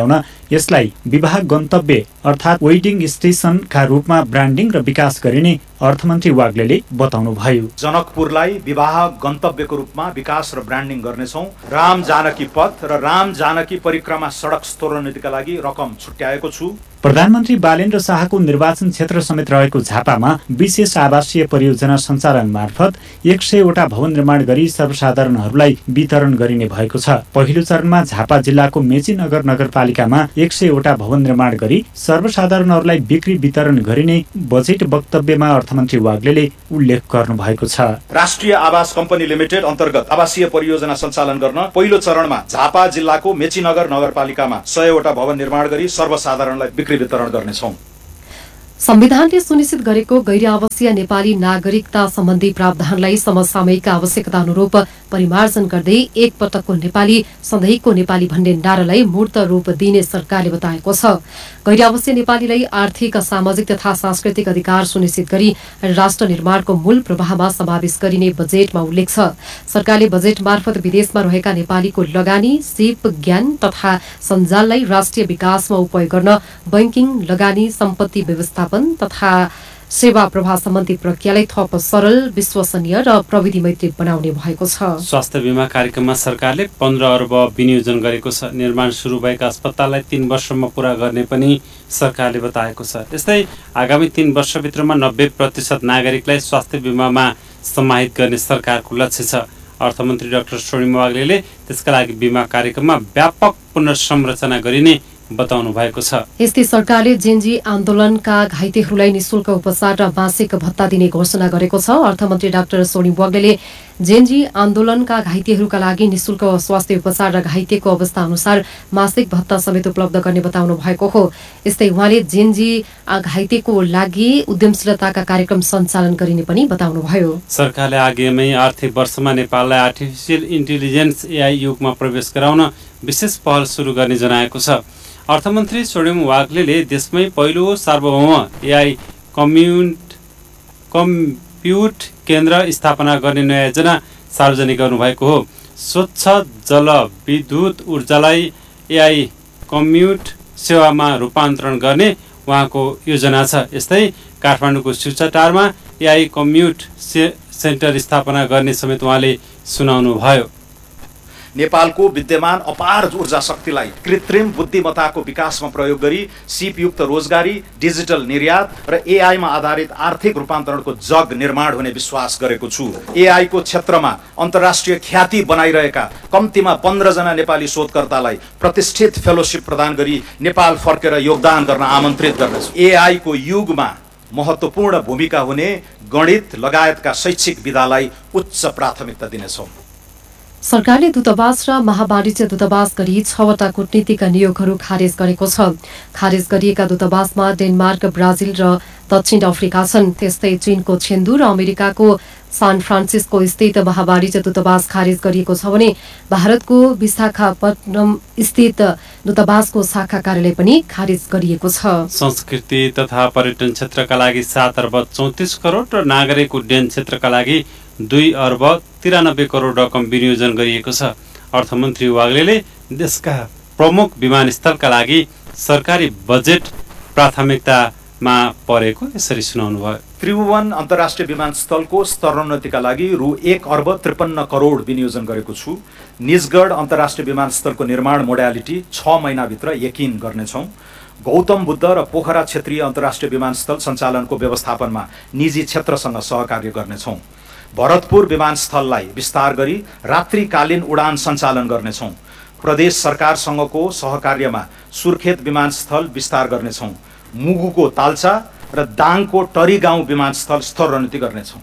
यसलाई विवाह गन्तव्य अर्थात् वेडिङ स्टेसनका रूपमा ब्रान्डिङ र विकास गरिने अर्थमन्त्री वाग्लेले बताउनुभयो। जनकपुरलाई विवाह गन्तव्यको रूपमा विकास र ब्रान्डिङ गर्नेछौँ। राम जानकी पथ र राम जानकी परिक्रमा सडक स्तरोन्नतिका लागि रकम छुट्याएको छु। प्रधानमन्त्री बालेन्द्र शाहको निर्वाचन क्षेत्र समेत रहेको झापामा विशेष आवासीय परियोजना सञ्चालन मार्फत 100 वटा भवन निर्माण गरी सर्वसाधारणहरूलाई वितरण गरिने भएको छ। पहिलो चरणमा झापा जिल्लाको मेचीनगर नगरपालिकामा 100 वटा भवन निर्माण गरी सर्वसाधारणहरूलाई बिक्री वितरण गरिने बजेट वक्तव्यमा अर्थमन्त्री वाग्लेले उल्लेख गर्नु भएको छ। राष्ट्रिय आवास कम्पनी लिमिटेड अन्तर्गत आवासीय परियोजना सञ्चालन गर्न पहिलो चरणमा झापा जिल्लाको मेचीनगर नगरपालिकामा 100 वटा भवन निर्माण गरी सर्वसाधारणलाई वितरण गर्नेछौँ। संविधानले सुनिश्चित गरेको गैर आवासीय नेपाली नागरिकता सम्बन्धी प्रावधानलाई समसामयिक आवश्यकता अनुरूप परिमार्जन गर्दै एक पटकको नेपाली सधैँको नेपाली भन्ने नारालाई मूर्त रूप दिने सरकारले बताएको छ। गैर आवासीय नेपालीलाई आर्थिक, सामाजिक तथा सांस्कृतिक अधिकार सुनिश्चित गरी राष्ट्र निर्माणको मूल प्रवाहमा समावेश गरिने बजेटमा उल्लेख छ। सरकारले बजेट मार्फत विदेशमा रहेका नेपालीको लगानी, सिप, ज्ञान तथा सञ्जाललाई राष्ट्रिय विकासमा उपयोग गर्न बैंकिङ, लगानी, सम्पत्ति व्यवस्थापन तथा सेवा प्रवाह सम्बन्धी प्रक्रियालाई थप सरल, विश्वसनीय र प्रविधि मैत्री बनाउने भएको छ। स्वास्थ्य बीमा कार्यक्रममा सरकारले 15 अर्ब विनियोजन गरेको छ। निर्माण सुरु भएका अस्पताललाई 3 वर्षमा पूरा गर्ने पनि सरकारले बताएको छ। त्यस्तै आगामी 3 वर्षभित्रमा 90% नागरिकलाई स्वास्थ्य बीमामा समाहित गर्ने सरकारको लक्ष्य छ। अर्थमन्त्री डाक्टर स्वर्णिम वाग्लेले त्यसका लागि बीमा कार्यक्रममा व्यापक पुनर्संरचना गरिने बताउनु भएको छ। यस्तै सरकारले जेनजी आन्दोलनका घाइतेहरूलाई निशुल्क उपचार र मासिक भत्ता दिने घोषणा गरेको छ। अर्थमन्त्री डाक्टर स्वर्णिम वाग्लेले जेनजी आन्दोलनका घाइतेहरूका लागि निशुल्क स्वास्थ्य उपचार र घाइतेको अवस्था अनुसार मासिक भत्ता समेत उपलब्ध गर्ने बताउनु भएको हो। यस्तै उहाँले जेनजी घाइतेको लागि उद्यमशीलताका कार्यक्रम सञ्चालन गरिने पनि बताउनुभयो। सरकारले आगामी आर्थिक वर्षमा नेपाललाई आर्टिफिसियल इन्टेलिजेन्स AI युगमा प्रवेश गराउन विशेष पहल सुरु गर्ने जनाएको छ। अर्थमन्त्री स्वर्णिम वाग्लेले देशमै पहिलो सार्वभौम AI कम्प्युट केन्द्र स्थापना गर्ने नयाँ योजना सार्वजनिक गर्नुभएको हो। स्वच्छ जल विद्युत ऊर्जालाई AI कम्प्युट सेवामा रूपान्तरण गर्ने उहाँको योजना छ। यस्तै काठमाडौँको शिवटारमा AI कम्प्युट सेन्टर स्थापना गर्ने समेत उहाँले सुनाउनु भयो। नेपालको विद्यमान अपार ऊर्जा शक्तिलाई कृत्रिम बुद्धिमत्ताको विकासमा प्रयोग गरी सिपयुक्त रोजगारी, डिजिटल निर्यात र AI मा आधारित आर्थिक रूपान्तरणको जग निर्माण हुने विश्वास गरेको छु। AI को क्षेत्रमा अन्तर्राष्ट्रिय ख्याति बनाइरहेका कम्तीमा 15 जना नेपाली शोधकर्तालाई प्रतिष्ठित फेलोशिप प्रदान गरी नेपाल फर्केर योगदान गर्न आमन्त्रित गर्दछु। AI को युगमा महत्त्वपूर्ण भूमिका हुने गणित लगायतका शैक्षिक विधालाई उच्च प्राथमिकता दिनेछौँ। सरकारले दूतावास र महावाणिज्य दूतावास गरी 6 वटा कूटनीतिक नियोगहरू खारेज गरेको छ। खारेज गरिएका दूतावासमा डेनमार्क, ब्राजिल र दक्षिण अफ्रिका छन्। त्यस्तै चीनको छेन्दु र अमेरिकाको सान फ्रान्सिस्को स्थित महावाणिज्य दूतावास खारेज गरिएको छ भने भारतको विशाखापट्टनम स्थित दूतावासको शाखा कार्यालय पनि खारेज गरिएको छ। संस्कृति तथा पर्यटन क्षेत्रका लागि 7 अर्ब 34 करोड र नागरिक उड्डयन क्षेत्रका लागि 2 अर्ब 93 करोड रकम विनियोजन गरिएको छ। अर्थमन्त्री वाग्लेले देशका प्रमुख विमानस्थलका लागि सरकारी बजेट प्राथमिकतामा परेको यसरी सुनाउनु भयो। त्रिभुवन अन्तर्राष्ट्रिय विमानस्थलको स्तरोन्नतिका लागि रु 1 अर्ब 53 करोड विनियोजन गरेको छु। निजगढ अन्तर्राष्ट्रिय विमानस्थलको निर्माण मोडालिटी 6 महिनाभित्र यकिन गर्नेछौँ। गौतम बुद्ध र पोखरा क्षेत्रीय अन्तर्राष्ट्रिय विमानस्थल सञ्चालनको व्यवस्थापनमा निजी क्षेत्रसँग सहकार्य गर्नेछौँ। भरतपुर विमानस्थललाई विस्तार गरी रात्रिकालीन उडान सञ्चालन गर्नेछौँ। प्रदेश सरकारसँगको सहकार्यमा सुर्खेत विमानस्थल विस्तार गर्नेछौँ। मुगुको ताल्चा र दाङको टरी गाउँ विमानस्थल स्तरोन्नति गर्नेछौँ।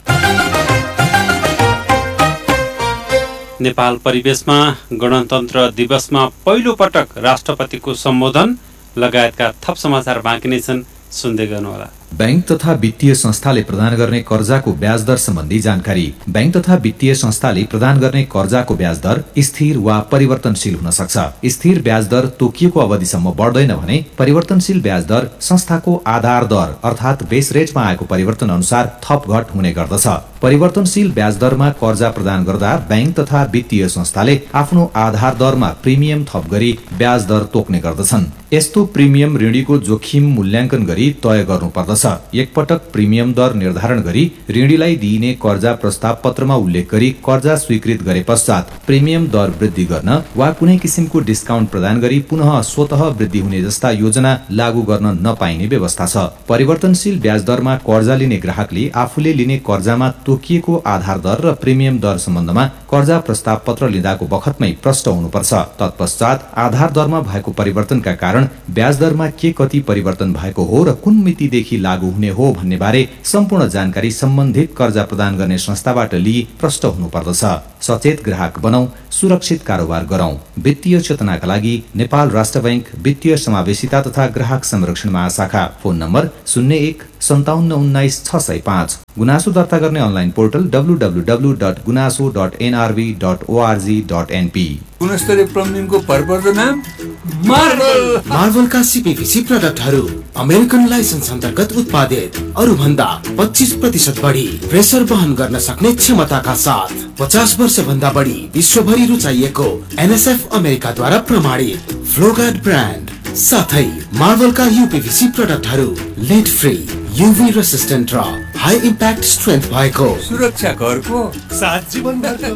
नेपाल परिवेशमा गणतन्त्र दिवसमा पहिलो पटक राष्ट्रपतिको सम्बोधन लगायतका थप समाचार बाँकी नै छन्, सुन्दै गर्नुहोला। बैंक तथा वित्तीय संस्थाले प्रदान गर्ने कर्जाको ब्याज दर सम्बन्धी जानकारी। बैंक तथा वित्तीय संस्थाले प्रदान गर्ने कर्जाको ब्याज दर स्थिर वा परिवर्तनशील हुन सक्छ। स्थिर ब्याज दर तोकिएको अवधिसम्म बढ्दैन भने परिवर्तनशील ब्याज दर संस्थाको आधार दर अर्थात् बेस रेटमा आएको परिवर्तन अनुसार थप घट हुने गर्दछ। परिवर्तनशील ब्याज दरमा कर्जा प्रदान गर्दा बैंक तथा वित्तीय संस्थाले आफ्नो आधार दरमा प्रिमियम थप गरी ब्याज दर तोक्ने गर्दछन्। यस्तो प्रिमियम ऋणीको जोखिम मूल्याङ्कन गरी तय गर्नुपर्दछ। एकपटक प्रिमियम दर निर्धारण गरी ऋणीलाई दिइने कर्जा प्रस्ताव पत्रमा उल्लेख गरी कर्जा स्वीकृत गरे पश्चात प्रिमियम दर वृद्धि गर्न वा कुनै किसिमको डिस्काउन्ट प्रदान गरी पुनः स्वतः वृद्धि हुने जस्ता योजना लागू गर्न नपाइने व्यवस्था छ। परिवर्तनशील ब्याज दरमा कर्जा लिने ग्राहकले आफूले लिने कर्जामा तोकिएको आधार दर र प्रिमियम दर सम्बन्धमा कर्जा प्रस्ताव पत्र लिँदाको बखतमै प्रष्ट हुनुपर्छ। तत्पश्चात आधार दरमा भएको परिवर्तनका कारण ब्याज दरमा के कति परिवर्तन भएको हो र कुन मितिदेखि लागू हुने हो भन्ने बारे सम्पूर्ण जानकारी सम्बन्धित कर्जा प्रदान गर्ने संस्थाबाट लिई प्रष्ट हुनुपर्दछ। सचेत ग्राहक बनौं, सुरक्षित कारोबार गरौं। वित्तीय चेतनाका लागि नेपाल राष्ट्र बैंक वित्तीय समावेशिता तथा ग्राहक संरक्षण महाशाखा। Phone number 01 57 19 605। गुनासो दर्ता गर्ने अनलाइन पोर्टल www.gunaso.nrv.org.np। गुणस्तरीय प्लम्बिङको भरपर्दो नाम मार्बल। मार्बलका सीपीवीसी प्रडक्टहरू अमेरिकन लाइसेन्स अन्तर्गत उत्पादित, अरू भन्दा 25% बढी प्रेसर वहन गर्न सक्ने क्षमताका साथ 50 वर्ष भन्दा बढी विश्वभरि रुचाइएको एनएसएफ अमेरिकाद्वारा प्रमाणित फ्लोगार्ड ब्रान्ड साथै मार्बलका यूपीवीसी प्रडक्टहरू लेड फ्री, यूवी रेसिस्टेन्ट र हाई इम्प्याक्ट स्ट्रेन्थ भएको सुरक्षा घरको साथ जीवनभरको।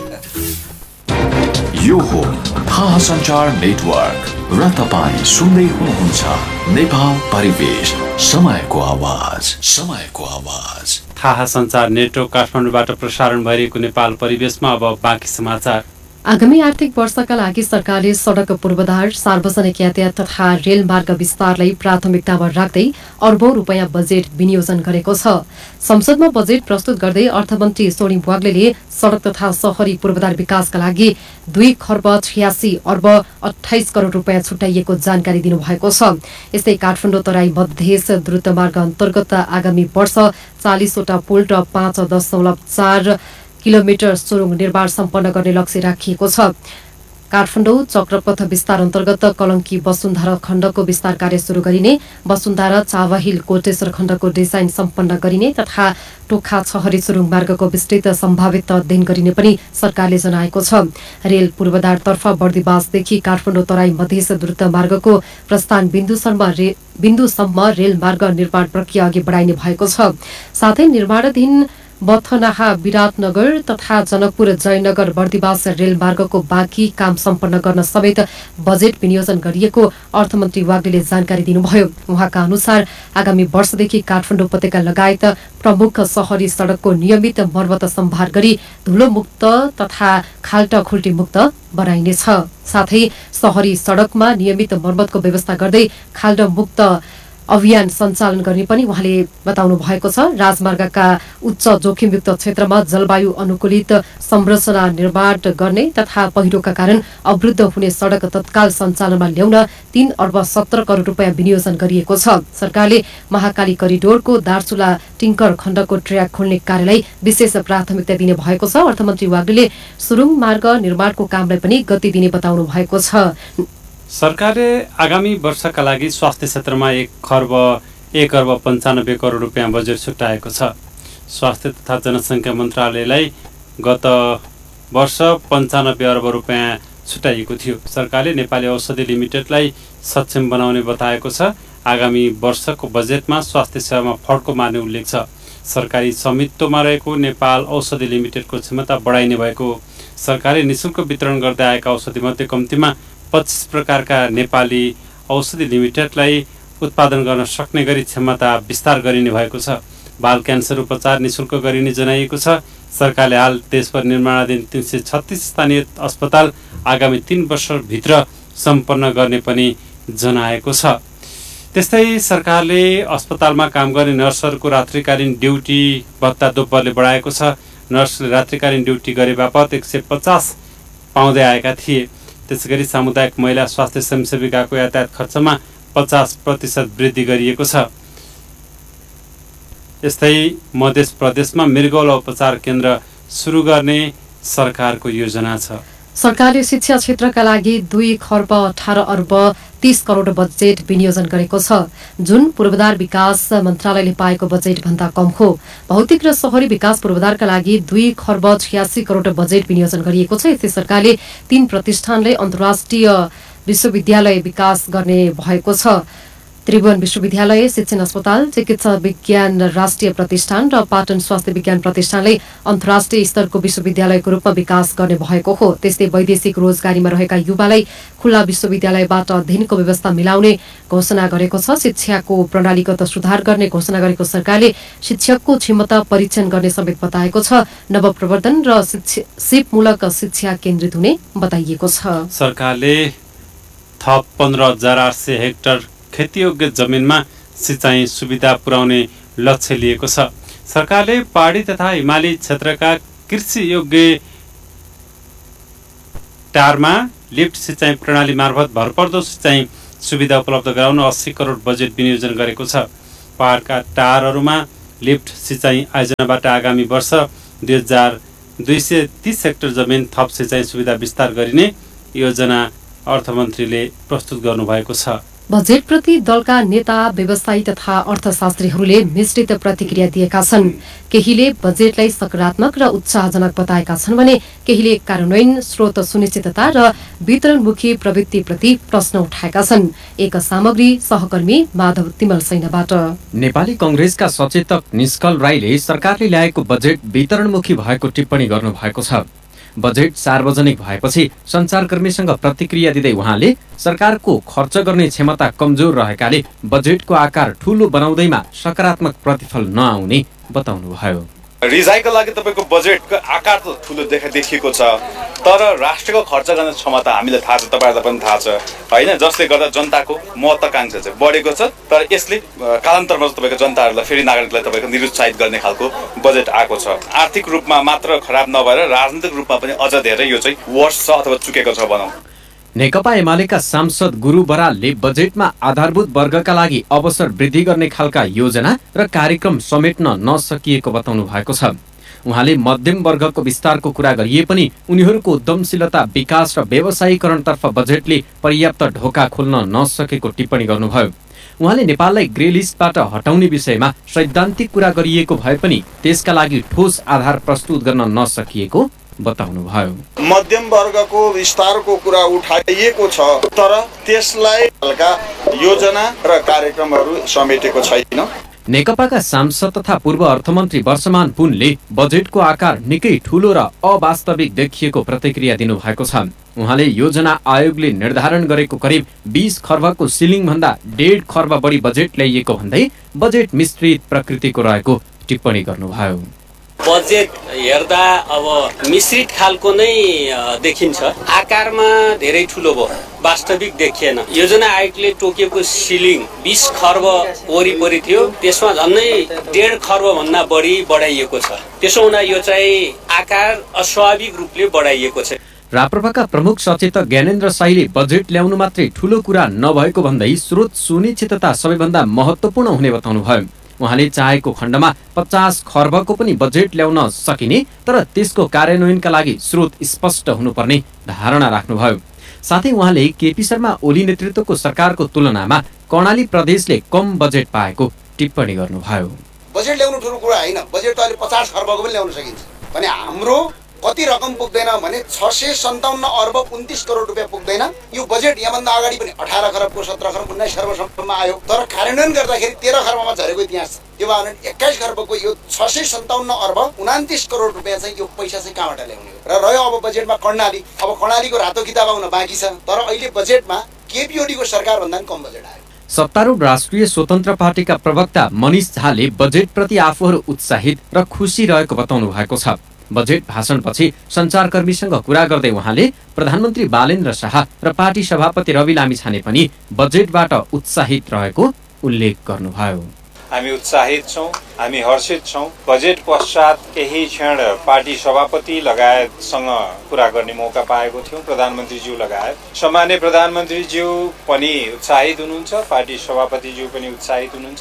यो हो थाहा सञ्चार नेटवर्क र तपाईँ सुन्दै हुनुहुन्छ नेपाल परिवेश, समयको आवाज, समयको आवाज। थाहा सञ्चार नेटवर्क काठमाडौँबाट प्रसारण भइरहेको नेपाल परिवेशमा अब बाँकी समाचार। आगामी आर्थिक वर्षका लागि सरकारले सडक पूर्वाधार, सार्वजनिक यातायात तथा रेल मार्ग विस्तारलाई प्राथमिकतामा राख्दै अर्बौं रुपियाँ बजेट विनियोजन गरेको छ। संसदमा बजेट प्रस्तुत गर्दै अर्थमन्त्री सोनिम वाग्लेले सडक तथा शहरी पूर्वाधार विकासका लागि 2 खर्ब 86 अर्ब 28 करोड रुपियाँ छुट्याइएको जानकारी दिनुभएको छ। यस्तै काठमाडौँ तराई मधेस द्रुतमार्ग अन्तर्गत आगामी वर्ष 40 वटा पुल र 5.4 किलोमिटर सुरुङ निर्माण सम्पन्न गर्ने लक्ष्य राखिएको छ। काठमाडौँ चक्रपथ विस्तार अन्तर्गत कलङ्की वसुन्धरा खण्डको विस्तार कार्य शुरू गरिने, वसुन्धरा चावाहिल कोटेश्वर खण्डको डिजाइन सम्पन्न गरिने तथा टोखा छहरी सुरुङ मार्गको विस्तृत सम्भावित अध्ययन गरिने पनि सरकारले जनाएको छ। रेल पूर्वाधारतर्फ बर्दिवासदेखि काठमाडौँ तराई मधेस द्रुत मार्गको प्रस्थान बिन्दुसम्म रेल मार्ग निर्माण प्रक्रिया अघि बढाइने भएको छ। साथै निर्माणाधीन बथनाहा विराटनगर तथा जनकपुर जयनगर बर्दिवास रेल मार्गको बाँकी काम सम्पन्न गर्न समेत बजेट विनियोजन गरिएको अर्थमन्त्री वाग्लेले जानकारी दिनुभयो। उहाँका अनुसार आगामी वर्षदेखि काठमाडौँ उपत्यका लगायत प्रमुख शहरी सड़कको नियमित मर्मत सम्भार गरी धुलो मुक्त तथा खाल्टा खुल्टी मुक्त बनाइनेछ। साथै शहरी सड़कमा नियमित मर्मतको व्यवस्था गर्दै खाल्डा मुक्त अभियान सञ्चालन गर्ने पनि उहाँले बताउनु भएको छ। राजमार्गका उच्च जोखिमयुक्त क्षेत्रमा जलवायु अनुकूलित संरचना निर्माण गर्ने तथा पहिरोका कारण अवरुद्ध हुने सड़क तत्काल सञ्चालनमा ल्याउन 3 अर्ब 17 करोड रुपियाँ विनियोजन गरिएको छ। सरकारले महाकाली करिडोरको दार्चुला टिङ्कर खण्डको ट्र्याक खोल्ने कार्यलाई विशेष प्राथमिकता दिने भएको छ। अर्थमन्त्री वाग्लेले सुरुङ मार्ग निर्माणको कामलाई पनि गति दिने बताउनु भएको छ। सरकारले आगामी वर्षका लागि स्वास्थ्य क्षेत्रमा 1 अर्ब 95 करोड रुपियाँ बजेट छुट्याएको छ। स्वास्थ्य तथा जनसङ्ख्या मन्त्रालयलाई गत वर्ष 95 अर्ब रुपियाँ छुट्याइएको थियो। सरकारले नेपाली औषधि लिमिटेडलाई सक्षम बनाउने बताएको छ। आगामी वर्षको बजेटमा स्वास्थ्य सेवामा फड्को मार्ने उल्लेख छ। सरकारी स्वामित्वमा रहेको नेपाल औषधि लिमिटेडको क्षमता बढाइने भएको, सरकारले निःशुल्क वितरण गर्दै आएका औषधिमध्ये कम्तीमा 25 प्रकारका नेपाली औषधि लिमिटेडलाई उत्पादन गर्न सक्ने गरी क्षमता विस्तार गरिने भएको छ। बाल क्यान्सर उपचार निःशुल्क गरिने जनाइएको छ। सरकारले हाल देशभर निर्माणाधीन 336 स्थानीय अस्पताल आगामी 3 वर्षभित्र सम्पन्न गर्ने पनि जनाएको छ। त्यस्तै सरकारले अस्पतालमा काम गर्ने नर्सहरूको रात्रिकालीन ड्युटी भत्ता दोब्बरले बढाएको छ। नर्सले रात्रिकालीन ड्युटी गरे बापत 150 पाउँदै आएका थिए। त्यसैगरी सामुदायिक महिला स्वास्थ्य स्वयंसेविकाको यातायात खर्चमा 50% वृद्धि गरिएको छ। यस्तै मध्य प्रदेशमा मृगौला उपचार केन्द्र सुरु गर्ने सरकारको योजना छ। सरकारले शिक्षा क्षेत्रका लागि 2 खर्ब 18 अर्ब 30 करोड बजेट विनियोजन गरेको छ, जुन पूर्वाधार विकास मन्त्रालयले पाएको बजेट भन्दा कम हो। भौतिक र शहरी विकास पूर्वाधारका लागि 2 खर्ब 86 करोड बजेट विनियोजन गरिएको छ। यसै सरकारले 3 प्रतिष्ठानले अन्तर्राष्ट्रिय विश्वविद्यालय विकास गर्ने भएको छ। त्रिभुवन विश्वविद्यालय, शिक्षण अस्पताल, चिकित्सा विज्ञान राष्ट्रिय प्रतिष्ठान र पाटन स्वास्थ्य विज्ञान प्रतिष्ठानले अन्तर्राष्ट्रिय स्तरको विश्वविद्यालयको रूपमा विकास गर्ने भएको हो। त्यस्तै वैदेशिक रोजगारीमा रहेका युवालाई खुल्ला विश्वविद्यालयबाट अध्ययनको व्यवस्था मिलाउने घोषणा गरेको छ। शिक्षाको प्रणालीगत सुधार गर्ने घोषणा गरेको सरकारले शिक्षकको क्षमता परीक्षण गर्ने समेत बताएको छ। नवप्रवर्धन र सिपमूलक शिक्षा केन्द्रित हुने बताइएको छ। सरकारले थप 15,800 हेक्टर खेतीयोग्य जमिनमा सिंचाइ सुविधा पुर्याउने लक्ष्य लिएको छ। सरकारले पहाडी तथा हिमाली क्षेत्रका कृषि योग्य टारमा लिफ्ट सिंचाइ प्रणाली मार्फत भरपर्दो सिंचाइ सुविधा उपलब्ध गराउन 80 करोड बजेट विनियोजन गरेको छ। पहाडका टारहरूमा लिफ्ट सिंचाइ आयोजनाबाट आगामी वर्ष 2230 हेक्टर जमिन थप सिंचाइ सुविधा विस्तार गरिने योजना अर्थमन्त्रीले प्रस्तुत गर्नुभएको छ। बजेटप्रति दलका नेता, व्यवसायी तथा अर्थशास्त्रीहरूले मिश्रित प्रतिक्रिया दिएका छन्। केहीले बजेटलाई सकारात्मक र उत्साहजनक बताएका छन् भने केहीले कार्यान्वयन, स्रोत सुनिश्चितता र वितरणमुखी प्रवृत्तिप्रति प्रश्न उठाएका छन्। एक सामग्री सहकर्मी माधव तिमल सैनाबाट। नेपाली कांग्रेसका सचेतक निष्कल राईले सरकारले ल्याएको बजेट वितरणमुखी भएको टिप्पणी गर्नुभएको छ। बजेट सार्वजनिक भएपछि सञ्चारकर्मीसँग प्रतिक्रिया दिँदै उहाँले सरकारको खर्च गर्ने क्षमता कमजोर रहेकाले बजेटको आकार ठूलो बनाउँदैमा सकारात्मक प्रतिफल नआउने बताउनुभयो। रिजाइका लागि तपाईको बजेटको आकार त ठुलो देखिएको छ, तर राष्ट्रको खर्च गर्ने क्षमता हामीलाई थाहा छ, तपाईहरुलाई पनि थाहा छ हैन, जसले गर्दा जनताको महत्त्वाकांक्षा चाहिँ बढेको छ। तर यसले कालान्तरमा तपाईको जनताहरुलाई, फेरि नागरिकलाई तपाईको निरुत्साहित गर्ने खालको बजेट आएको छ। आर्थिक रूपमा मात्र खराब नभएर राजनीतिक रूपमा पनि अझ धेरै यो चाहिँ वर्ष छ अथवा चुकेको छ भनौं। नेकपा एमालेका सांसद गुरु बरालले बजेटमा आधारभूत वर्गका लागि अवसर वृद्धि गर्ने खालका योजना र कार्यक्रम समेट्न नसकिएको बताउनु भएको छ। उहाँले मध्यम वर्गको विस्तारको कुरा गरिए पनि उनीहरूको उद्यमशीलता, विकास र व्यवसायीकरणतर्फ बजेटले पर्याप्त ढोका खोल्न नसकेको टिप्पणी गर्नुभयो। उहाँले नेपाललाई ग्रे लिस्टबाट हटाउने विषयमा सैद्धान्तिक कुरा गरिएको भए पनि त्यसका लागि ठोस आधार प्रस्तुत गर्न नसकिएको बताउनुभयो। मध्यम वर्गको विस्तारको कुरा उठाइएको छ, तर त्यसलाई हल्का योजना र कार्यक्रमहरू समेटेको छैन। नेकपाका सांसद तथा पूर्व अर्थमन्त्री वर्षमान पुनले बजेटको आकार निकै ठूलो र अवास्तविक देखिएको प्रतिक्रिया दिनुभएको छ। उहाँले योजना आयोगले निर्धारण गरेको करिब 20 खर्बको सिलिङ भन्दा 1.5 खर्ब बढी बजेट ल्याइएको भन्दै बजेट मिश्रित प्रकृतिको रहेको टिप्पणी गर्नुभयो। बजेट हेर्दा अब मिश्रित खालको नै देखिन्छ, आकारमा धेरै ठुलो भयो, वास्तविक देखिएन। योजना आयोगले तोकेको सिलिङ 20 खर्ब वरिपरि थियो, त्यसमा झन्नै 1.5 खर्ब भन्दा बढी बढाइएको छ। त्यसो हुँदा यो चाहिँ आकार अस्वाभाविक रूपले बढाइएको छ। राप्रपाका प्रमुख सचेतक ज्ञानेन्द्र शाहीले बजेट ल्याउनु मात्रै ठूलो कुरा नभएको भन्दै स्रोत सुनिश्चितता सबैभन्दा महत्त्वपूर्ण हुने बताउनुभयो। उहाँले चाहेको खण्डमा 50 खर्बको पनि बजेट ल्याउन सकिने, तर त्यसको कार्यान्वयनका लागि स्रोत स्पष्ट हुनुपर्ने धारणा राख्नुभयो। साथै उहाँले केपी शर्मा ओली नेतृत्वको सरकारको तुलनामा कर्णाली प्रदेशले कम बजेट पाएको टिप्पणी गर्नुभयो। बजेट ल्याउनु ठुलो कुरा हैन, बजेट त अहिले 50 खर्बको पनि ल्याउन सकिन्छ। भने हाम्रो कति रकम पुग्दैन भने 657 अर्ब 29 करोड रुपैयाँ पुग्दैन। यो बजेट यहाँभन्दा अगाडि पनि 18 खरबको 17 खरब 19 खरबसम्म आयो, तर कार्यान्वयन गर्दाखेरि 13 खर्बमा झरेको इतिहास छ। त्यो भएर 21 खर्बको यो 657 अर्ब 29 करोड रुपैयाँ चाहिँ यो पैसा चाहिँ कहाँबाट ल्याउने हो। र रह्यो अब बजेटमा कर्णाली, अब कर्णालीको रातो किताब आउन बाँकी छ, तर अहिले बजेटमा केपी ओलीको सरकार भन्दा पनि कम बजेट आयो। सत्तारूढ राष्ट्रिय स्वतन्त्र पार्टीका प्रवक्ता मनिष झाले बजेटप्रति आफूहरू उत्साहित र खुसी रहेको बताउनु भएको छ। बजेट भाषणपछि सञ्चारकर्मीसँग कुरा गर्दै उहाँले प्रधानमन्त्री बालेन्द्र शाह र पार्टी सभापति रवि लामिछाने पनि बजेटबाट उत्साहित रहेको उल्लेख गर्नुभयो। हामी उत्साहित छौं, हामी हर्षित छौं। बजेट पश्चात केही क्षण पार्टी सभापति लगायतसँग कुरा गर्ने मौका पाएको थियौं, प्रधानमन्त्रीज्यू लगायत। सामान्य प्रधानमन्त्रीज्यू पनि उत्साहित हुनुहुन्छ, पार्टी सभापतिज्यू पनि उत्साहित हुनुहुन्छ।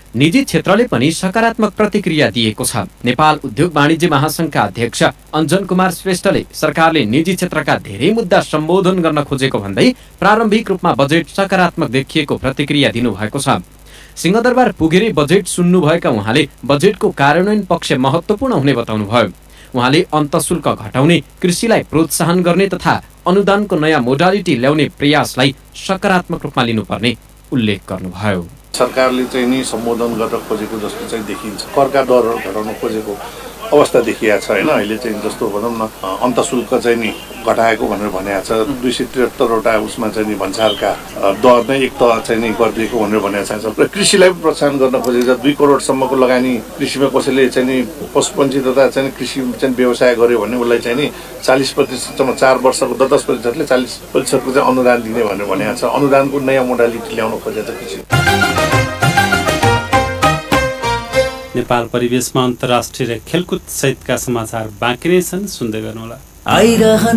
निजी क्षेत्रले पनि सकारात्मक प्रतिक्रिया दिएको छ। नेपाल उद्योग वाणिज्य महासंघका अध्यक्ष अञ्जन कुमार श्रेष्ठले सरकारले निजी क्षेत्रका धेरै मुद्दा सम्बोधन गर्न खोजेको भन्दै प्रारम्भिक रूपमा बजेट सकारात्मक देखिएको प्रतिक्रिया दिनुभएको छ। सिंहदरबार पुगेर बजेट सुन्नुभएका उहाँले बजेटको कार्यान्वयन पक्ष महत्त्वपूर्ण हुने बताउनुभयो। उहाँले अन्तशुल्क घटाउने, कृषिलाई प्रोत्साहन गर्ने तथा अनुदानको नयाँ मोडालिटी ल्याउने प्रयासलाई सकारात्मक रूपमा लिनुपर्ने उल्लेख गर्नुभयो। सरकारले चाहिँ नि सम्बोधन गर्न खोजेको जस्तो चाहिँ देखिन्छ। करका दरहरू घटाउन खोजेको अवस्था देखिएको छ होइन। अहिले चाहिँ जस्तो भनौँ न अन्तशुल्क चाहिँ नि घटाएको भनेर भनेको छ। 273वटा उसमा चाहिँ नि भन्सारका दर नै एक त चाहिँ नि गरिदिएको भनेर भनेको छ। र कृषिलाई पनि प्रोत्साहन गर्न खोजेको छ। 2 करोडसम्मको लगानी कृषिमा कसैले चाहिँ नि पशुपन्छी तथा चाहिँ कृषि चाहिँ व्यवसाय गर्यो भने उसलाई चाहिँ नि 40%सम्म 4 वर्षको 10%ले 40%को चाहिँ अनुदान दिने भनेर भनेको छ। अनुदानको नयाँ मोडालिटी ल्याउन खोजेको छ कृषि। नेपाल परिवेशमा अन्तर्राष्ट्रिय खेलकुद सहितका समाचार बाँकी नै छन्, सुन्दै गर्नुहोला। आइरहन